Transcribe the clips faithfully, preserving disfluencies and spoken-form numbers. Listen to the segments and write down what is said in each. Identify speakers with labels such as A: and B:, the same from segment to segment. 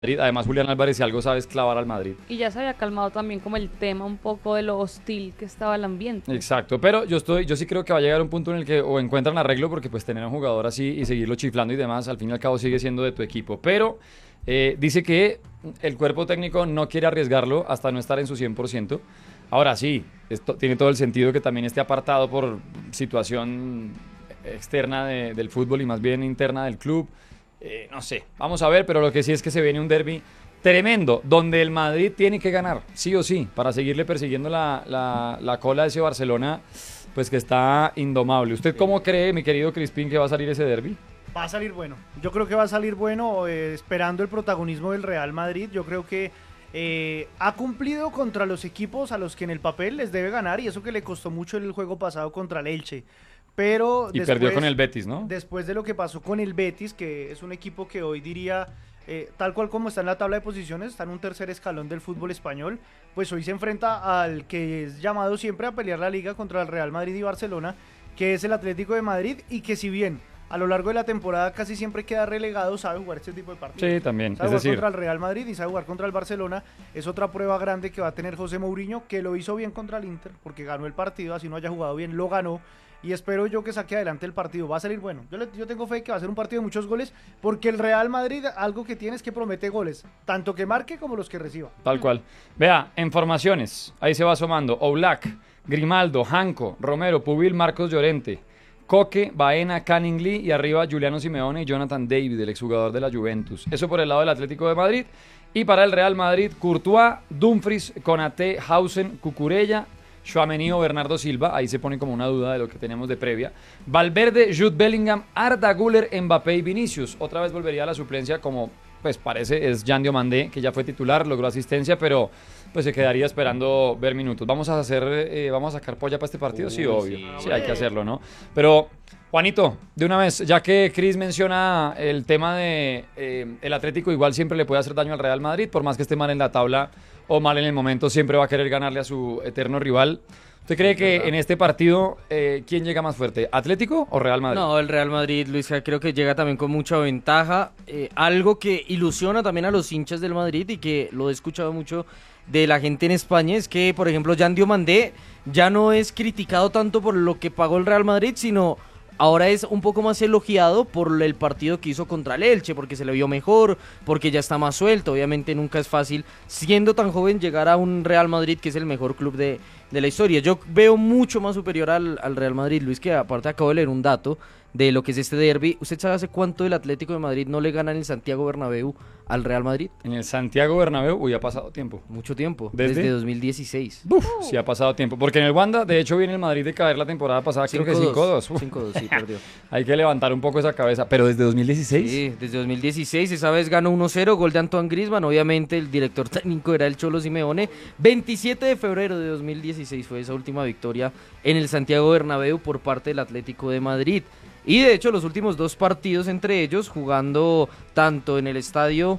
A: Madrid. Además, Julián Álvarez, si algo sabe, es clavar al Madrid.
B: Y ya se había calmado también como el tema un poco de lo hostil que estaba el ambiente.
A: Exacto, pero yo estoy, yo sí creo que va a llegar un punto en el que o encuentran arreglo, porque pues tener a un jugador así y seguirlo chiflando y demás, al fin y al cabo sigue siendo de tu equipo. Pero eh, dice que el cuerpo técnico no quiere arriesgarlo hasta no estar en su cien por ciento. Ahora sí, esto tiene todo el sentido que también esté apartado por situación externa de, del fútbol y más bien interna del club. Eh, no sé, vamos a ver, pero lo que sí es que se viene un derbi tremendo, donde el Madrid tiene que ganar, sí o sí, para seguirle persiguiendo la, la, la cola de ese Barcelona, pues que está indomable. ¿Usted cómo cree, mi querido Crispín, que va a salir ese derbi?
C: Va a salir bueno. Yo creo que va a salir bueno, eh, esperando el protagonismo del Real Madrid. Yo creo que eh, ha cumplido contra los equipos a los que en el papel les debe ganar, y eso que le costó mucho el juego pasado contra el Elche. Pero
A: y
C: después,
A: perdió con el Betis, ¿no?
C: Después de lo que pasó con el Betis, que es un equipo que hoy diría, eh, tal cual como está en la tabla de posiciones, está en un tercer escalón del fútbol español, pues hoy se enfrenta al que es llamado siempre a pelear la liga contra el Real Madrid y Barcelona, que es el Atlético de Madrid, y que si bien a lo largo de la temporada casi siempre queda relegado, sabe jugar este tipo de partidos.
A: Sí, también.
C: Sabe
A: Es
C: jugar
A: decir,
C: contra el Real Madrid y sabe jugar contra el Barcelona. Es otra prueba grande que va a tener José Mourinho, que lo hizo bien contra el Inter, porque ganó el partido, así no haya jugado bien, lo ganó. Y espero yo que saque adelante el partido. Va a salir bueno. Yo, le, yo tengo fe que va a ser un partido de muchos goles, porque el Real Madrid algo que tiene es que promete goles, tanto que marque como los que reciba.
A: tal cual. Vea, en formaciones, ahí se va asomando Oblak, Grimaldo, Janco, Romero, Pubil, Marcos Llorente, Coque, Baena, Canning Lee y arriba Giuliano Simeone y Jonathan David, el exjugador de la Juventus. Eso por el lado del Atlético de Madrid. Y para el Real Madrid, Courtois, Dumfries, Konaté, Hausen, Cucurella, Tchouaméni o Bernardo Silva, ahí se pone como una duda de lo que tenemos de previa. Valverde, Jude Bellingham, Arda Güler, Mbappé y Vinicius. Otra vez volvería a la suplencia como, pues parece, es Jan Diomandé, que ya fue titular, logró asistencia, pero pues se quedaría esperando ver minutos. ¿Vamos a hacer, eh, vamos a sacar polla para este partido? Sí,
D: Uy,
A: obvio.
D: sí.
A: Sí, hay que hacerlo, ¿no? Pero, Juanito, de una vez, ya que Chris menciona el tema de eh, el Atlético, igual siempre le puede hacer daño al Real Madrid, por más que esté mal en la tabla o mal en el momento, siempre va a querer ganarle a su eterno rival. ¿Usted cree que en este partido eh, quién llega más fuerte, Atlético o Real Madrid?
D: No, el Real Madrid, Luis, creo que llega también con mucha ventaja. Eh, algo que ilusiona también a los hinchas del Madrid y que lo he escuchado mucho de la gente en España es que, por ejemplo, Jan Diomandé ya no es criticado tanto por lo que pagó el Real Madrid, sino ahora es un poco más elogiado por el partido que hizo contra el Elche, porque se le vio mejor, porque ya está más suelto. Obviamente nunca es fácil, siendo tan joven, llegar a un Real Madrid que es el mejor club de, de la historia. Yo veo mucho más superior al, al Real Madrid, Luis, que aparte acabo de leer un dato de lo que es este derbi. ¿Usted sabe hace cuánto el Atlético de Madrid no le gana en el Santiago Bernabéu al Real Madrid?
A: En el Santiago Bernabéu, uy, ha pasado tiempo.
D: Mucho tiempo,
A: ¿Desde?
D: desde, dos mil dieciséis.
A: Uf, sí ha pasado tiempo. Porque en el Wanda, de hecho, viene el Madrid de caer la temporada pasada, creo que cinco dos.
D: cinco dos, sí, perdió.
A: Hay que levantar un poco esa cabeza. ¿Pero desde dos mil dieciséis?
D: Sí, desde dos mil dieciséis, esa vez ganó uno cero, gol de Antoine Griezmann. Obviamente el director técnico era el Cholo Simeone. veintisiete de febrero de dos mil dieciséis fue esa última victoria en el Santiago Bernabéu por parte del Atlético de Madrid. Y de hecho los últimos dos partidos entre ellos, jugando tanto en el estadio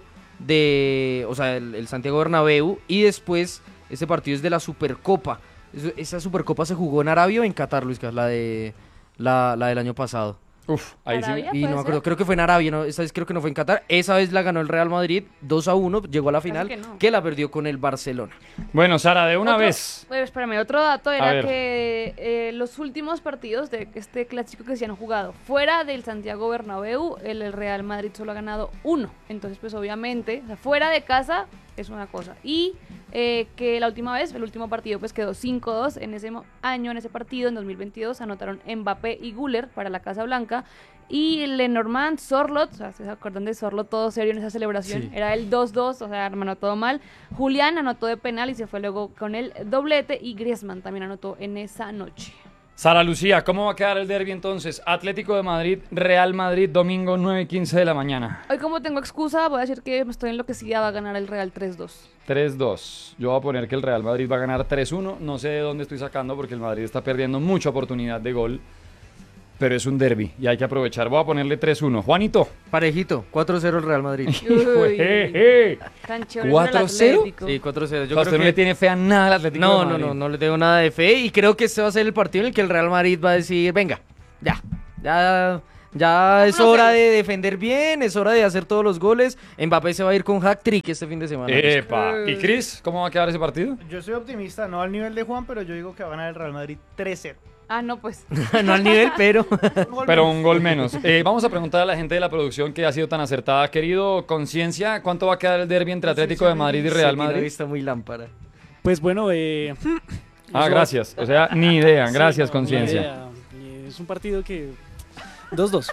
D: de, o sea, el, el Santiago Bernabéu, y después ese partido es de la Supercopa. Es- Esa Supercopa se jugó en Arabia o en Qatar, Luis, la de la, la del año pasado.
A: Uf, ahí sí.
B: Arabia.
D: Y
B: ¿Puede
D: no me acuerdo,
B: ser?
D: creo que fue en Arabia, ¿no? Esa vez creo que no fue en Qatar. Esa vez la ganó el Real Madrid dos a uno, llegó a la final,
B: que no.
D: que la perdió con el Barcelona.
A: Bueno, Sara, de una
B: Otro-
A: vez.
B: Bueno, espérame, otro dato
A: A
B: era
A: ver.
B: que eh, los últimos partidos de este clásico que se han jugado fuera del Santiago Bernabéu, el, el Real Madrid solo ha ganado uno. Entonces, pues obviamente, o sea, fuera de casa es una cosa. Y eh, que la última vez, el último partido, pues quedó cinco dos. En ese mo- año, en ese partido, en dos mil veintidós, anotaron Mbappé y Güler para la Casa Blanca. Y Lenormand, Sorlot, o sea, ¿se acuerdan de Sorlot todo serio en esa celebración?
D: Sí.
B: Era el dos dos, o sea, hermano, todo mal. Julián anotó de penal y se fue luego con el doblete. Y Griezmann también anotó en esa noche.
A: Sara Lucía, ¿cómo va a quedar el derbi entonces? Atlético de Madrid, Real Madrid, domingo nueve y quince de la mañana.
B: Hoy, como tengo excusa, voy a decir que estoy enloquecida, va a ganar el Real tres dos.
A: tres dos. Yo voy a poner que el Real Madrid va a ganar tres uno. No sé de dónde estoy sacando porque el Madrid está perdiendo mucha oportunidad de gol. Pero es un derbi y hay que aprovechar. Voy a ponerle tres uno. Juanito.
D: Parejito, cuatro cero el Real Madrid.
B: Uy,
A: Jeje.
B: canchón
A: ¿cuatro cero?
D: Sí, cuatro cero.
A: O
D: Yo
A: sea,
D: creo
A: usted no
D: que...
A: le tiene fe a nada al Atlético
D: No,
A: de
D: no,
A: Madrid.
D: no, no le tengo nada de fe y creo que este va a ser el partido en el que el Real Madrid va a decir, venga, ya, ya Ya es
B: No sé.
D: hora de defender bien, es hora de hacer todos los goles. Mbappé se va a ir con hat-trick este fin de semana.
A: Epa. ¿Y Cris? ¿Cómo va a quedar ese partido?
C: Yo soy optimista, no al nivel de Juan, pero yo digo que va a ganar el Real Madrid tres cero.
B: Ah, no, pues.
D: No al nivel, pero...
C: Un gol
A: Pero
C: menos.
A: un gol menos. Eh, vamos a preguntar a la gente de la producción que ha sido tan acertada. Querido Conciencia, ¿cuánto va a quedar el derbi entre Atlético de Madrid y Real Madrid?
D: Está muy lámpara.
E: Pues bueno, eh,
A: Ah,
E: eso-
A: gracias. O sea, ni idea.
E: Sí,
A: Gracias,
E: no, ni
A: Conciencia.
E: idea. Y Es un partido que... dos dos.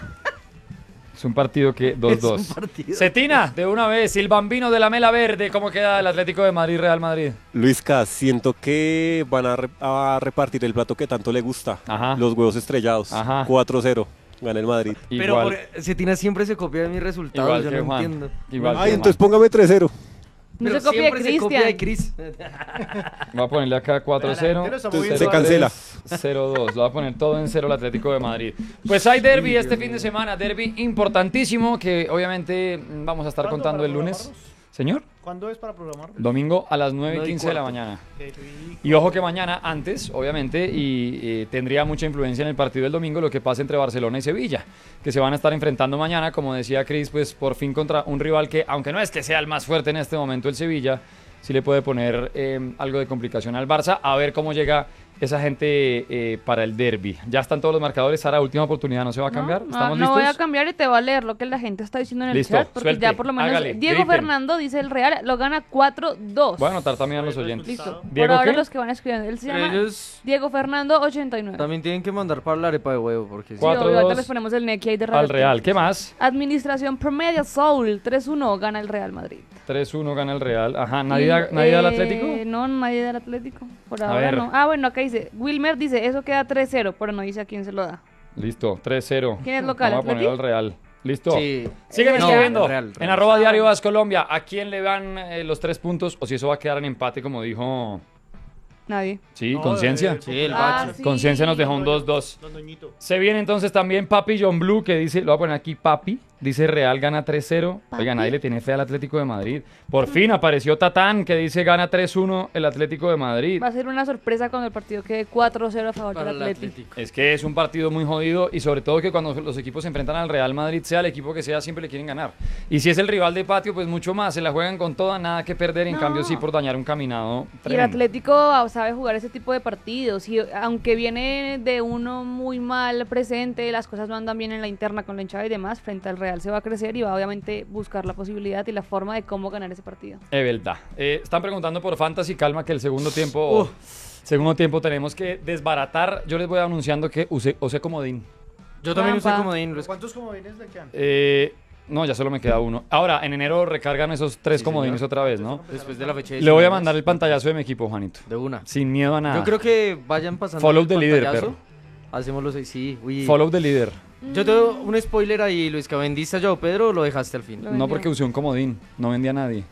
A: Es un partido que dos
D: Es un
A: dos.
D: partido.
A: Cetina, de una vez, el bambino de la Mela Verde. ¿Cómo queda el Atlético de Madrid, Real Madrid?
F: Luisca, siento que van a, re- a repartir el plato que tanto le gusta.
A: Ajá.
F: Los huevos estrellados.
A: Ajá.
F: cuatro cero. Gana el Madrid.
D: Pero
A: Igual,
D: por- Cetina siempre se copia de mis resultados,
A: igual
D: yo
A: que
D: no
A: Juan.
D: entiendo.
A: Igual que
F: Ay,
A: Juan.
F: entonces póngame tres cero.
B: No
D: Pero
B: se copia de
D: siempre se copia de
B: Cristian.
D: Cris.
A: Voy a ponerle acá cuatro cero.
C: La gente lo está
F: Entonces,
C: moviendo
F: se
C: a-
F: cancela.
A: cero dos. Lo va a poner todo en cero el Atlético de Madrid. Pues hay derby este fin de semana. Derby importantísimo que obviamente mm, vamos a estar
C: ¿Cuándo
A: contando
C: para
A: el lunes.
C: programarlos?
A: Señor,
C: ¿Cuándo es para programar?
A: domingo a las nueve y
D: nueve y
A: quince de la
D: cuarto.
A: mañana.
C: Qué rico.
A: Y ojo que mañana, antes, obviamente, y eh, tendría mucha influencia en el partido del domingo lo que pasa entre Barcelona y Sevilla, que se van a estar enfrentando mañana, como decía Cris, pues por fin contra un rival que, aunque no es que sea el más fuerte en este momento, el Sevilla, sí le puede poner eh, algo de complicación al Barça, a ver cómo llega esa gente eh, para el derby. Ya están todos los marcadores, Sara, última oportunidad, ¿no se va a cambiar?
B: No, no,
A: ¿Estamos
B: no
A: listos?
B: voy a cambiar y te voy a leer lo que la gente está diciendo en el
A: Listo,
B: chat, porque
A: suelte,
B: ya por lo menos
A: hágale,
B: Diego
A: griten.
B: Fernando dice el Real lo gana cuatro dos.
A: Voy a anotar también a los
C: Pues,
A: oyentes.
B: Listo.
A: ¿Diego
B: por ahora
A: qué?
B: los que van escribiendo. Él se
D: Pero
B: llama
D: ellos
B: Diego Fernando ochenta y nueve.
D: también tienen que mandar para la arepa de huevo, porque si
B: Sí,
A: Cuatro,
B: obvio, ahorita
A: dos
B: les ponemos el necky ahí de
A: Al
B: Radio
A: Real, ¿qué más?
B: Administración Promedia Soul tres uno gana el Real Madrid.
A: tres uno gana el Real. Ajá, ¿nadie,
B: Y,
A: da, nadie da al
B: eh,
A: Atlético?
B: No, nadie da al Atlético. Por
A: A
B: ahora
A: ver.
B: no. Ah, bueno, acá dice. Wilmer dice, eso queda tres cero, pero no dice a quién se lo da.
A: Listo, tres cero.
B: ¿Quién es local,
A: Vamos a poner
B: Atleti?
A: al Real. ¿Listo?
D: Sí.
A: Sígueme
B: No,
A: escribiendo
D: Real,
A: en
D: Real.
A: arroba
B: Ah,
A: diario
B: bueno.
A: Vas Colombia. ¿A quién le van eh, los tres puntos? O si eso va a quedar en empate, como dijo...
B: Nadie.
A: Sí,
C: No,
A: Conciencia.
C: de-
D: Sí, el
B: Ah,
D: bache.
B: sí.
A: Conciencia nos dejó un dos dos.
C: Don Doñito.
A: Se viene entonces también Papi John Blue, que dice, lo voy a poner aquí, Papi, dice Real gana tres cero. Oiga, nadie le tiene fe al Atlético de Madrid. Por fin apareció Tatán, que dice gana tres uno el Atlético de Madrid.
B: Va a ser una sorpresa cuando el partido quede cuatro cero a favor
D: Para
B: del
D: el
B: Atlético.
D: Atlético.
A: Es que es un partido muy jodido y sobre todo que cuando los equipos se enfrentan al Real Madrid, sea el equipo que sea, siempre le quieren ganar. Y si es el rival de patio, pues mucho más, se la juegan con toda, nada que perder, en
B: No.
A: cambio sí por dañar un caminado
B: Y el
A: tremendo.
B: Atlético sabe jugar ese tipo de partidos y aunque viene de uno muy mal presente, las cosas no andan bien en la interna con la hinchada y demás, frente al Real se va a crecer y va obviamente buscar la posibilidad y la forma de cómo ganar ese partido.
A: Es verdad. Eh, están preguntando por Fantasy, calma que el segundo tiempo, segundo tiempo tenemos que desbaratar. Yo les voy anunciando que use, use comodín.
D: Yo también usé
B: Trampa.
D: comodín. Luis.
C: ¿Cuántos comodines le quedan?
A: Eh, no, ya solo me queda uno. Ahora, en enero recargan esos tres
D: Sí,
A: comodines
D: señor.
A: otra vez, ¿no?
D: Después de la fecha de
A: Le voy a
D: diecinueve.
A: mandar el pantallazo de mi equipo, Juanito.
D: De una.
A: Sin miedo a nada.
D: Yo creo que vayan pasando.
A: Follow
D: el
A: the leader,
D: pantallazo.
A: perro.
D: Hacemos los seis, sí. Uy.
A: Follow the leader.
D: Yo tengo un spoiler ahí, Luis, que vendiste a Joao Pedro o lo dejaste al fin.
B: Lo
A: No
B: vendió.
A: porque usé un comodín, no vendí a nadie.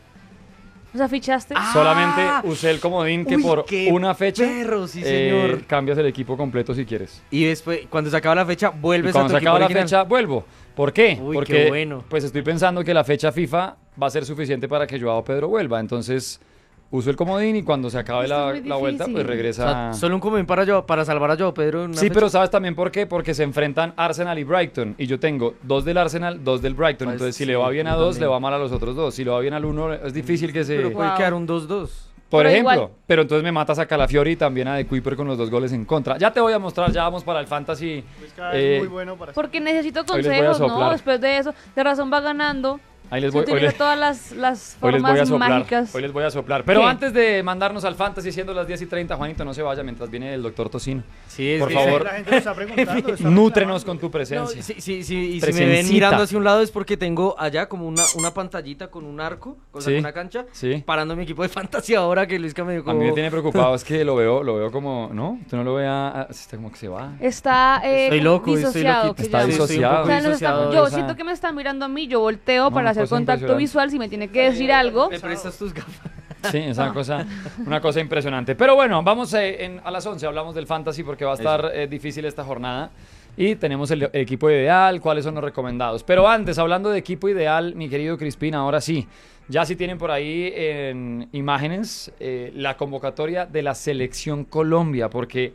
B: O sea, fichaste.
A: Solamente usé el comodín que
D: Uy,
A: por
D: qué
A: una fecha
D: perro, sí,
A: eh,
D: señor.
A: cambias el equipo completo si quieres.
D: Y después, cuando se acaba la fecha,
A: Y
D: vuelves a
A: cuando
D: tu
A: se
D: equipo
A: acaba la
D: original.
A: fecha, vuelvo. ¿Por qué?
D: Uy,
A: Porque
D: qué bueno.
A: pues estoy pensando que la fecha FIFA va a ser suficiente para que Joao Pedro vuelva. Entonces uso el comodín y cuando se acabe
B: Esto
A: la,
B: es muy
A: la vuelta, pues
B: difícil.
D: O
A: regresa.
D: sea, solo un comodín para, Joao- para salvar a Joao Pedro en una
A: Sí,
D: fecha.
A: pero ¿sabes también por qué? Porque se enfrentan Arsenal y Brighton. Y yo tengo dos del Arsenal, dos del Brighton.
D: Pues
A: Entonces, si
D: sí,
A: le va bien a
D: yo
A: dos,
D: también.
A: le va mal a los otros dos. Si le va bien al uno, es difícil que se...
D: Pero puede
B: Wow.
D: quedar un dos dos.
A: Por
B: Pero
A: ejemplo,
B: igual.
A: pero entonces me matas a Calafiori y también a De Kuiper con los dos goles en contra. Ya te voy a mostrar, ya vamos para el Fantasy.
C: Pues cada
A: Eh,
C: vez muy bueno para
B: Porque necesito
A: Hoy les voy a
B: consejos, ¿no?
A: soplar.
B: Después de eso, de razón va ganando.
A: Ahí les
B: Se
A: voy, hoy
B: utiliza
A: les,
B: todas las, las
A: hoy les
B: formas
A: voy a soplar.
B: mágicas.
A: Hoy les voy a soplar. Pero
B: ¿Qué?
A: antes de mandarnos al Fantasy, siendo las diez y treinta, Juanito, no se vaya mientras viene el doctor Tocino.
D: Sí, es
A: Por
D: que-
A: favor.
C: La gente lo está preguntando. lo está
A: Nútrenos
C: reclamando.
A: con tu
D: No,
A: presencia.
D: sí, sí, sí, y si me ven
A: Presencita.
D: mirando hacia un lado es porque tengo allá como una, una pantallita con un arco, o sea,
A: Sí.
D: una cancha,
A: Sí.
D: parando mi equipo de fantasía ahora que Luisca me dijo
A: A mí me tiene preocupado, es que lo veo, lo veo como, ¿no? Tú no lo veas, está como que se va.
B: Está eh,
D: Estoy loco, estoy
B: disociado.
D: loquito.
B: que
A: Está
B: llaman.
A: disociado.
D: Estoy un poco
B: O sea, nos está-
D: disociado,
B: yo
A: o sea.
B: siento que me está mirando a mí, yo volteo
A: No,
B: para
A: una
B: hacer
A: cosa
B: contacto
A: impresionante.
B: visual, si me tiene que decir algo.
D: ¿Me prestas tus gafas?
A: Sí, es una cosa, una cosa impresionante. Pero bueno, vamos eh, en- a las once, hablamos del Fantasy porque va a estar eh, difícil esta jornada. Y tenemos el, el equipo ideal, cuáles son los recomendados. Pero antes, hablando de equipo ideal, mi querido Crispín, ahora sí. Ya sí tienen por ahí en imágenes eh, la convocatoria de la Selección Colombia, porque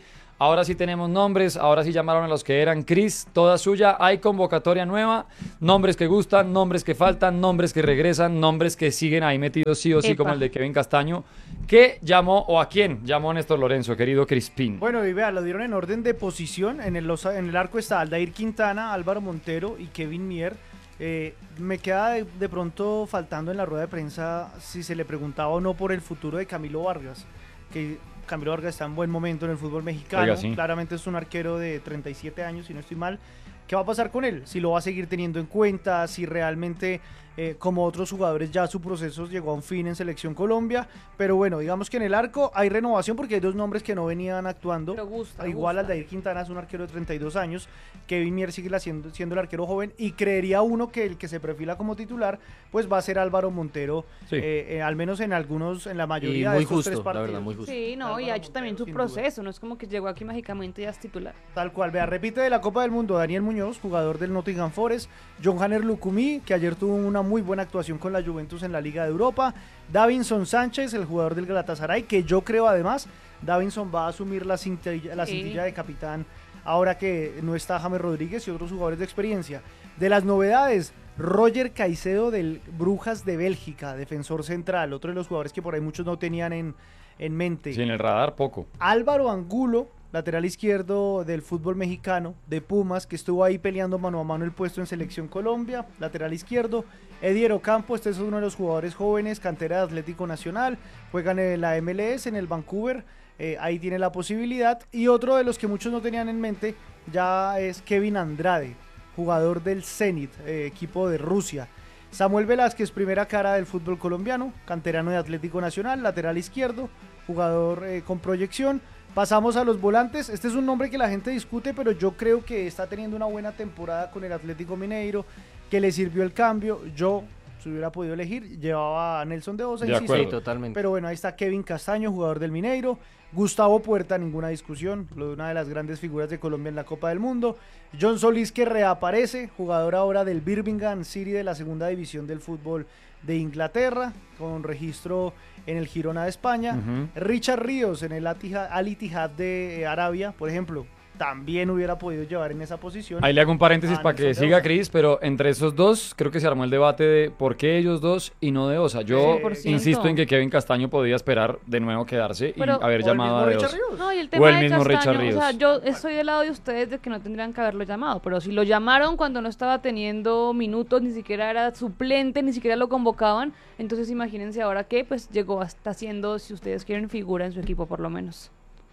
A: ahora sí tenemos nombres, ahora sí llamaron a los que eran. Cris, toda suya, hay convocatoria nueva, nombres que gustan, nombres que faltan, nombres que regresan, nombres que siguen ahí metidos sí o sí,
B: Epa.
A: como el de Kevin Castaño. ¿Qué llamó o a quién llamó Néstor Lorenzo, querido Crispín?
C: Bueno, y vea, lo dieron en orden de posición. En el, los- en el arco está Aldair Quintana, Álvaro Montero y Kevin Mier. Eh, me queda de, de pronto faltando en la rueda de prensa si se le preguntaba o no por el futuro de Camilo Vargas, que Camilo Vargas está en buen momento en el fútbol mexicano.
A: Oiga, sí.
C: Claramente es un arquero de treinta y siete años, si no estoy mal. ¿Qué va a pasar con él? Si lo va a seguir teniendo en cuenta, si realmente, eh, como otros jugadores, ya su proceso llegó a un fin en Selección Colombia. Pero bueno, digamos que en el arco hay renovación porque hay dos nombres que no venían actuando.
B: Pero gusta,
C: Igual
B: gusta.
C: Aldair Quintana es un arquero de treinta y dos años, Kevin Mier sigue siendo, siendo el arquero joven y creería uno que el que se perfila como titular pues va a ser Álvaro Montero,
A: Sí.
C: eh, eh, al menos en algunos, en la
D: Y
C: mayoría de
D: muy
C: estos tres
D: justo, la
C: partidos.
D: verdad, muy justo.
B: Sí, no, y
C: Álvaro
B: ha hecho también su
C: Montero, sin duda.
B: proceso, no es como que llegó aquí mágicamente y ya es titular.
C: Tal cual, vea, repite de la Copa del Mundo Daniel Muñoz, jugador del Nottingham Forest, John Hanner Lucumí, que ayer tuvo una muy buena actuación con la Juventus en la Liga de Europa, Davinson Sánchez, el jugador del Galatasaray, que yo creo además, Davinson va a asumir la cintilla, la
B: Sí.
C: cintilla de capitán ahora que no está James Rodríguez y otros jugadores de experiencia. De las novedades, Roger Caicedo del Brujas de Bélgica, defensor central, otro de los jugadores que por ahí muchos no tenían en, en mente.
A: Sí, en el radar poco.
C: Álvaro Angulo, lateral izquierdo del fútbol mexicano, de Pumas, que estuvo ahí peleando mano a mano el puesto en Selección Colombia, lateral izquierdo. Edier Ocampo, este es uno de los jugadores jóvenes, cantera de Atlético Nacional, juegan en la M L S, en el Vancouver, eh, ahí tiene la posibilidad. Y otro de los que muchos no tenían en mente ya es Kevin Andrade, jugador del Zenit, eh, equipo de Rusia. Samuel Velázquez, primera cara del fútbol colombiano, canterano de Atlético Nacional, lateral izquierdo, jugador eh, con proyección. Pasamos a los volantes. Este es un nombre que la gente discute, pero yo creo que está teniendo una buena temporada con el Atlético Mineiro, que le sirvió el cambio. Yo, si hubiera podido elegir, llevaba a Nelson de Osa,
A: De
C: insisto.
A: acuerdo.
D: Sí, totalmente.
C: Pero bueno, ahí está Kevin Castaño, jugador del Mineiro. Gustavo Puerta, ninguna discusión, lo de una de las grandes figuras de Colombia en la Copa del Mundo. John Solís, que reaparece, jugador ahora del Birmingham City de la segunda división del fútbol de Inglaterra, con registro en el Girona de España.
A: Ujú.
C: Richard Ríos en el Al-Ittihad Al Ittihad de eh, Arabia, por ejemplo, también hubiera podido llevar en esa posición.
A: Ahí le hago un paréntesis
C: Ah,
A: para
C: Nelson
A: que
C: de
A: siga
C: Osa.
A: Cris, pero entre esos dos creo que se armó el debate de por qué ellos dos y no de Osa. Yo
C: cien por ciento.
A: insisto en que Kevin Castaño podía esperar de nuevo quedarse
B: Pero-
A: y haber
C: O el
A: llamado a
C: mismo
A: de
C: Richard
A: Osa.
C: Ríos.
B: No, y el
A: O
B: tema
A: el
B: de
A: mismo Richard
B: Castaño,
A: Ríos.
B: o sea, yo estoy del lado de ustedes de que no tendrían que haberlo llamado, pero si lo llamaron cuando no estaba teniendo minutos, ni siquiera era suplente, ni siquiera lo convocaban, entonces imagínense ahora que pues llegó hasta siendo, si ustedes quieren, figura en su equipo por lo menos.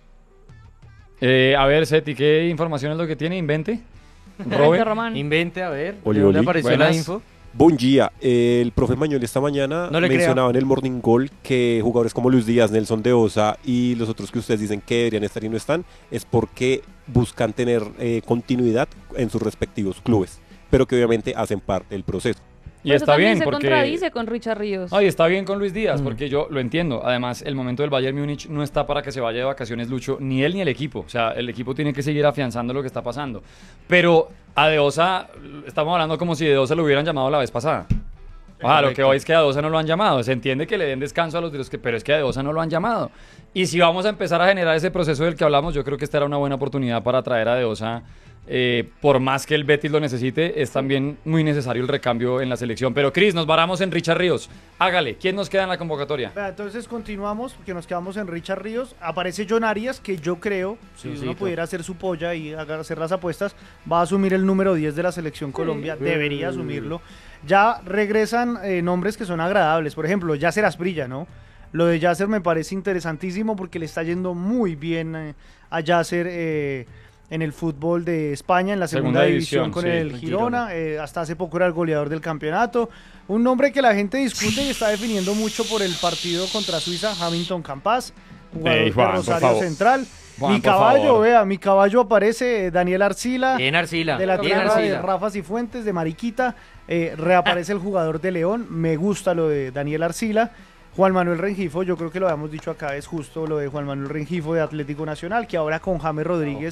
A: Eh, a ver, Seti, ¿qué información es lo que tiene? Invente. Robe.
B: Román.
D: Invente, a ver.
F: Oli,
D: ¿de dónde
F: oli.
D: apareció la
A: Buenas.
D: info?
F: Buen día. El profe Mañol esta mañana
D: No le
F: mencionaba en el Morning Call que jugadores como Luis Díaz, Nelson de Osa y los otros que ustedes dicen que deberían estar y no están, es porque buscan tener eh, continuidad en sus respectivos clubes, pero que obviamente hacen parte del proceso.
A: Y
B: Pero eso
A: está
B: también
A: bien
B: se
A: porque...
B: contradice con Richard Ríos.
A: Ay, está bien con Luis Díaz,
D: Mm.
A: porque yo lo entiendo. Además, el momento del Bayern Múnich no está para que se vaya de vacaciones Lucho, ni él ni el equipo. O sea, el equipo tiene que seguir afianzando lo que está pasando. Pero a De Osa, estamos hablando como si De Osa lo hubieran llamado la vez pasada. Ah, lo que
D: Correcto.
A: hoy es que a De Osa no lo han llamado. Se entiende que le den descanso a los de los que, pero es que a De Osa no lo han llamado. Y si vamos a empezar a generar ese proceso del que hablamos, yo creo que esta era una buena oportunidad para traer a De Osa. Eh, por más que el Betis lo necesite, es también muy necesario el recambio en la selección. Pero Cris, nos varamos en Richard Ríos. Hágale, ¿quién nos queda en la convocatoria?
C: Vea, entonces continuamos, porque nos quedamos en Richard Ríos. Aparece John Arias, que yo creo, si
D: Sí, sí,
C: uno
D: claro.
C: pudiera hacer su polla y haga- hacer las apuestas, va a asumir el número diez de la selección Colombia. Debería asumirlo. Ya regresan eh, nombres que son agradables. Por ejemplo, Yasser Asprilla, ¿no? Lo de Yasser me parece interesantísimo porque le está yendo muy bien eh, a Yasser eh, en el fútbol de España, en la segunda,
A: Segunda
C: división,
A: división,
C: con
A: sí,
C: el
D: con
C: Girona.
D: Girona.
C: eh, hasta hace poco era el goleador del campeonato. Un nombre que la gente discute y está definiendo mucho por el partido contra Suiza, Hamilton Campas, jugador
A: Ey, Juan,
C: de
A: por
C: Rosario
A: favor.
C: Central.
A: Juan,
C: mi
A: por
C: caballo,
A: favor.
C: vea, mi caballo aparece, eh, Daniel Arcila.
D: Bien Arcila.
C: De la
D: bien
C: tierra de
D: Arcila.
C: Rafa Cifuentes, de Mariquita, eh, reaparece el jugador de León, me gusta lo de Daniel Arcila. Juan Manuel Rengifo, yo creo que lo habíamos dicho acá, es justo lo de Juan Manuel Rengifo de Atlético Nacional, que ahora con James Rodríguez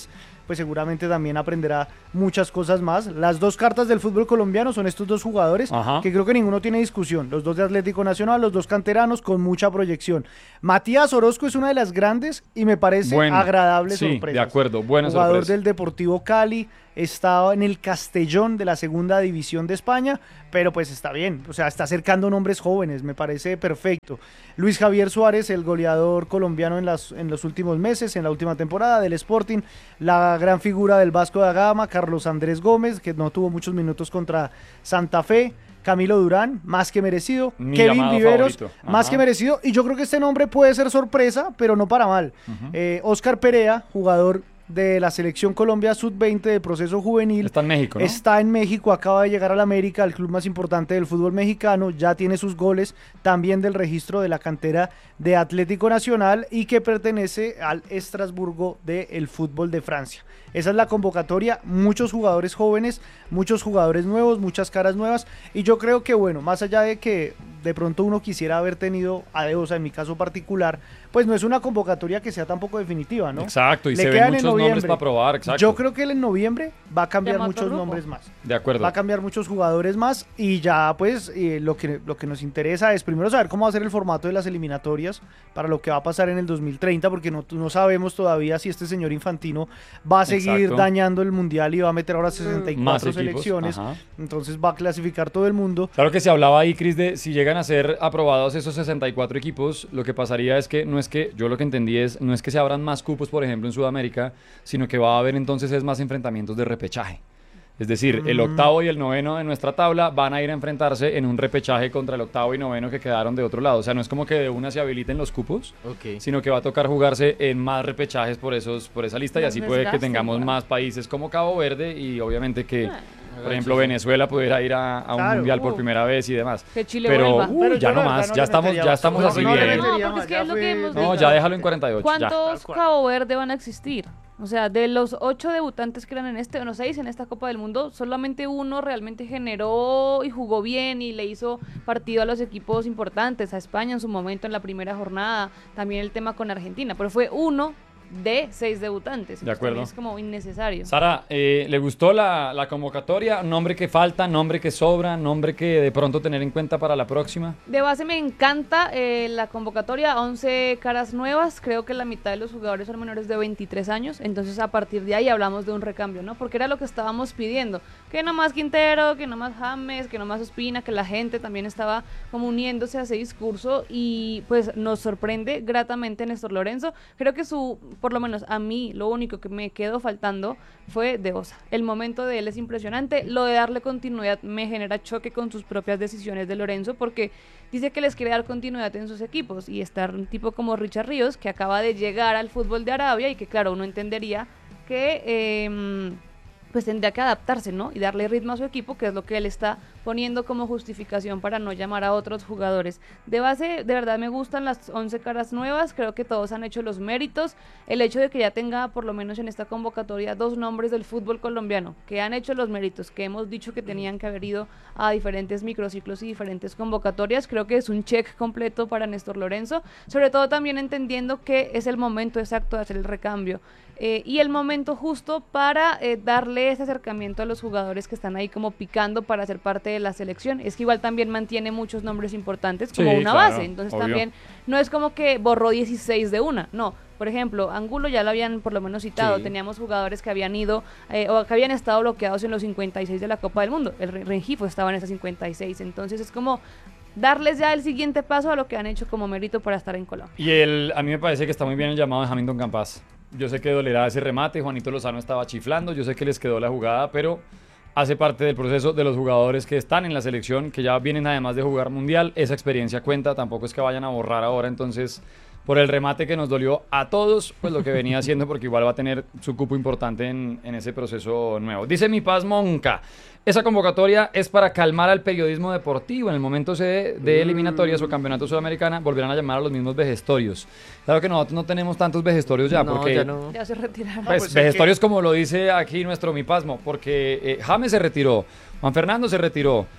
C: pues seguramente también aprenderá muchas cosas más. Las dos cartas del fútbol colombiano son estos dos jugadores,
A: Ajá.
C: que creo que ninguno tiene discusión. Los dos de Atlético Nacional, los dos canteranos con mucha proyección. Matías Orozco es una de las grandes y me parece
A: Bueno,
C: agradable
A: sí,
C: sorpresa.
A: de acuerdo, buena
C: Jugador
A: sorpresa.
C: del Deportivo Cali, estaba en el Castellón de la segunda división de España, pero pues está bien, o sea, está acercando nombres jóvenes, me parece perfecto. Luis Javier Suárez, el goleador colombiano en, las, en los últimos meses, en la última temporada del Sporting, la gran figura del Vasco da Gama, Carlos Andrés Gómez, que no tuvo muchos minutos contra Santa Fe, Camilo Durán, más que merecido,
A: Mi
C: Kevin
A: llamado
C: Viveros,
A: favorito.
C: más
A: Ajá.
C: que merecido, y yo creo que este nombre puede ser sorpresa, pero no para mal.
A: Ujú.
C: eh, Oscar Perea, jugador de la Selección Colombia sub veinte de proceso juvenil,
A: Está en México, ¿no?
C: está en México, acaba de llegar al América, el club más importante del fútbol mexicano, ya tiene sus goles también del registro de la cantera de Atlético Nacional y que pertenece al Estrasburgo del fútbol de Francia. Esa es la convocatoria, muchos jugadores jóvenes, muchos jugadores nuevos, muchas caras nuevas, y yo creo que bueno, más allá de que de pronto uno quisiera haber tenido a Deosa en mi caso particular, pues no es una convocatoria que sea tampoco definitiva, ¿no?
A: Exacto, y
C: Le
A: se ven
C: quedan en
A: muchos nombres
C: noviembre.
A: para probar, exacto.
C: Yo creo que él en noviembre va a cambiar
B: Llama a otro
C: muchos
B: grupo.
C: nombres más.
A: De acuerdo.
C: Va a cambiar muchos jugadores más y ya pues eh, lo, que, lo que nos interesa es primero saber cómo va a ser el formato de las eliminatorias para lo que va a pasar en el dos mil treinta, porque no, no sabemos todavía si este señor Infantino va a seguir
A: Exacto.
C: dañando el mundial y va a meter ahora sesenta y
A: Más
C: cuatro
A: equipos,
C: selecciones,
A: ajá.
C: entonces va a clasificar todo el mundo.
A: Claro que se hablaba ahí, Cris, de si llegan a ser aprobados esos sesenta y cuatro equipos, lo que pasaría es que no es que, yo lo que entendí es, no es que se abran más cupos, por ejemplo, en Sudamérica, sino que va a haber entonces es más enfrentamientos de repechaje. Es decir, el octavo y el noveno de nuestra tabla van a ir a enfrentarse en un repechaje contra el octavo y noveno que quedaron de otro lado. O sea, no es como que de una se habiliten los cupos,
D: Ok.
A: sino que va a tocar jugarse en más repechajes por esos por esa lista y
B: Más
A: así puede que
B: desgaste,
A: tengamos
B: igual.
A: más países como Cabo Verde y obviamente que,
B: Ah.
A: por ejemplo, Venezuela pudiera ir a, a un
C: Claro.
A: mundial por
B: Uh.
A: primera vez y demás.
B: Que Chile
A: Pero,
B: vuelva.
A: uy,
C: Pero
A: ya
C: yo
A: no
C: la verdad
A: más,
C: no
A: ya
C: le
A: estamos,
C: metería
A: ya
C: más.
A: estamos
C: No,
A: así
C: no le
A: bien.
C: metería
B: No, porque
C: más,
B: es que
C: ya
B: es lo que
C: fue-
B: hemos
A: No,
B: dicho.
A: ya déjalo en cuarenta y ocho. Ya.
B: ¿Cuántos
C: Tal cual.
B: Cabo Verde van a existir? O sea, de los ocho debutantes que eran en este, no seis en esta Copa del Mundo, solamente uno realmente generó y jugó bien y le hizo partido a los equipos importantes, a España en su momento en la primera jornada, también el tema con Argentina, pero fue uno de seis debutantes.
A: De
B: Entonces,
A: acuerdo.
B: también es como innecesario.
A: Sara, eh, ¿le gustó la, la convocatoria? ¿Nombre que falta, nombre que sobra, nombre que de pronto tener en cuenta para la próxima?
B: De base me encanta eh, la convocatoria, once caras nuevas, creo que la mitad de los jugadores son menores de veintitrés años, entonces a partir de ahí hablamos de un recambio, ¿no? Porque era lo que estábamos pidiendo, que no más Quintero, que no más James, que no más Ospina, que la gente también estaba como uniéndose a ese discurso y pues nos sorprende gratamente Néstor Lorenzo, creo que su, por lo menos a mí, lo único que me quedó faltando fue de Osa, el momento de él es impresionante, lo de darle continuidad me genera choque con sus propias decisiones de Lorenzo porque dice que les quiere dar continuidad en sus equipos y estar un tipo como Richard Ríos que acaba de llegar al fútbol de Arabia y que claro uno entendería que eh, pues tendría que adaptarse, ¿no? Y darle ritmo a su equipo, que es lo que él está poniendo como justificación para no llamar a otros jugadores. De base, de verdad me gustan las once caras nuevas, creo que todos han hecho los méritos. El hecho de que ya tenga, por lo menos en esta convocatoria, dos nombres del fútbol colombiano, que han hecho los méritos, que hemos dicho que tenían que haber ido a diferentes microciclos y diferentes convocatorias, creo que es un check completo para Néstor Lorenzo, sobre todo también entendiendo que es el momento exacto de hacer el recambio. Eh, y el momento justo para eh, darle ese acercamiento a los jugadores que están ahí como picando para ser parte de la selección. Es que igual también mantiene muchos nombres importantes como
A: Sí,
B: una
A: claro,
B: base, entonces
A: obvio.
B: también no es como que borró dieciséis de una, no. Por ejemplo, Angulo ya lo habían por lo menos citado,
D: Sí.
B: teníamos jugadores que habían ido eh, o que habían estado bloqueados en los cincuenta y seis de la Copa del Mundo, el Re- Rengifo estaba en esos cincuenta y seis, entonces es como darles ya el siguiente paso a lo que han hecho como mérito para estar en Colombia.
A: Y el, a mí me parece que está muy bien el llamado de Hamilton Campas. Yo sé que dolerá ese remate, Juanito Lozano estaba chiflando, yo sé que les quedó la jugada, pero hace parte del proceso de los jugadores que están en la selección, que ya vienen además de jugar mundial, esa experiencia cuenta, tampoco es que vayan a borrar ahora, entonces por el remate que nos dolió a todos, pues lo que venía haciendo, porque igual va a tener su cupo importante en, en ese proceso nuevo. Dice mi Paz Monca, esa convocatoria es para calmar al periodismo deportivo. En el momento de, de eliminatorias o campeonato sudamericana volverán a llamar a los mismos vejestorios. Claro que nosotros no tenemos tantos vejestorios ya,
D: No,
A: porque
D: ya no.
B: Ya se retiraron.
A: pues,
C: pues, es
A: vejestorios como lo dice aquí nuestro Mi Pasmo, porque eh, James se retiró, Juan Fernando se retiró,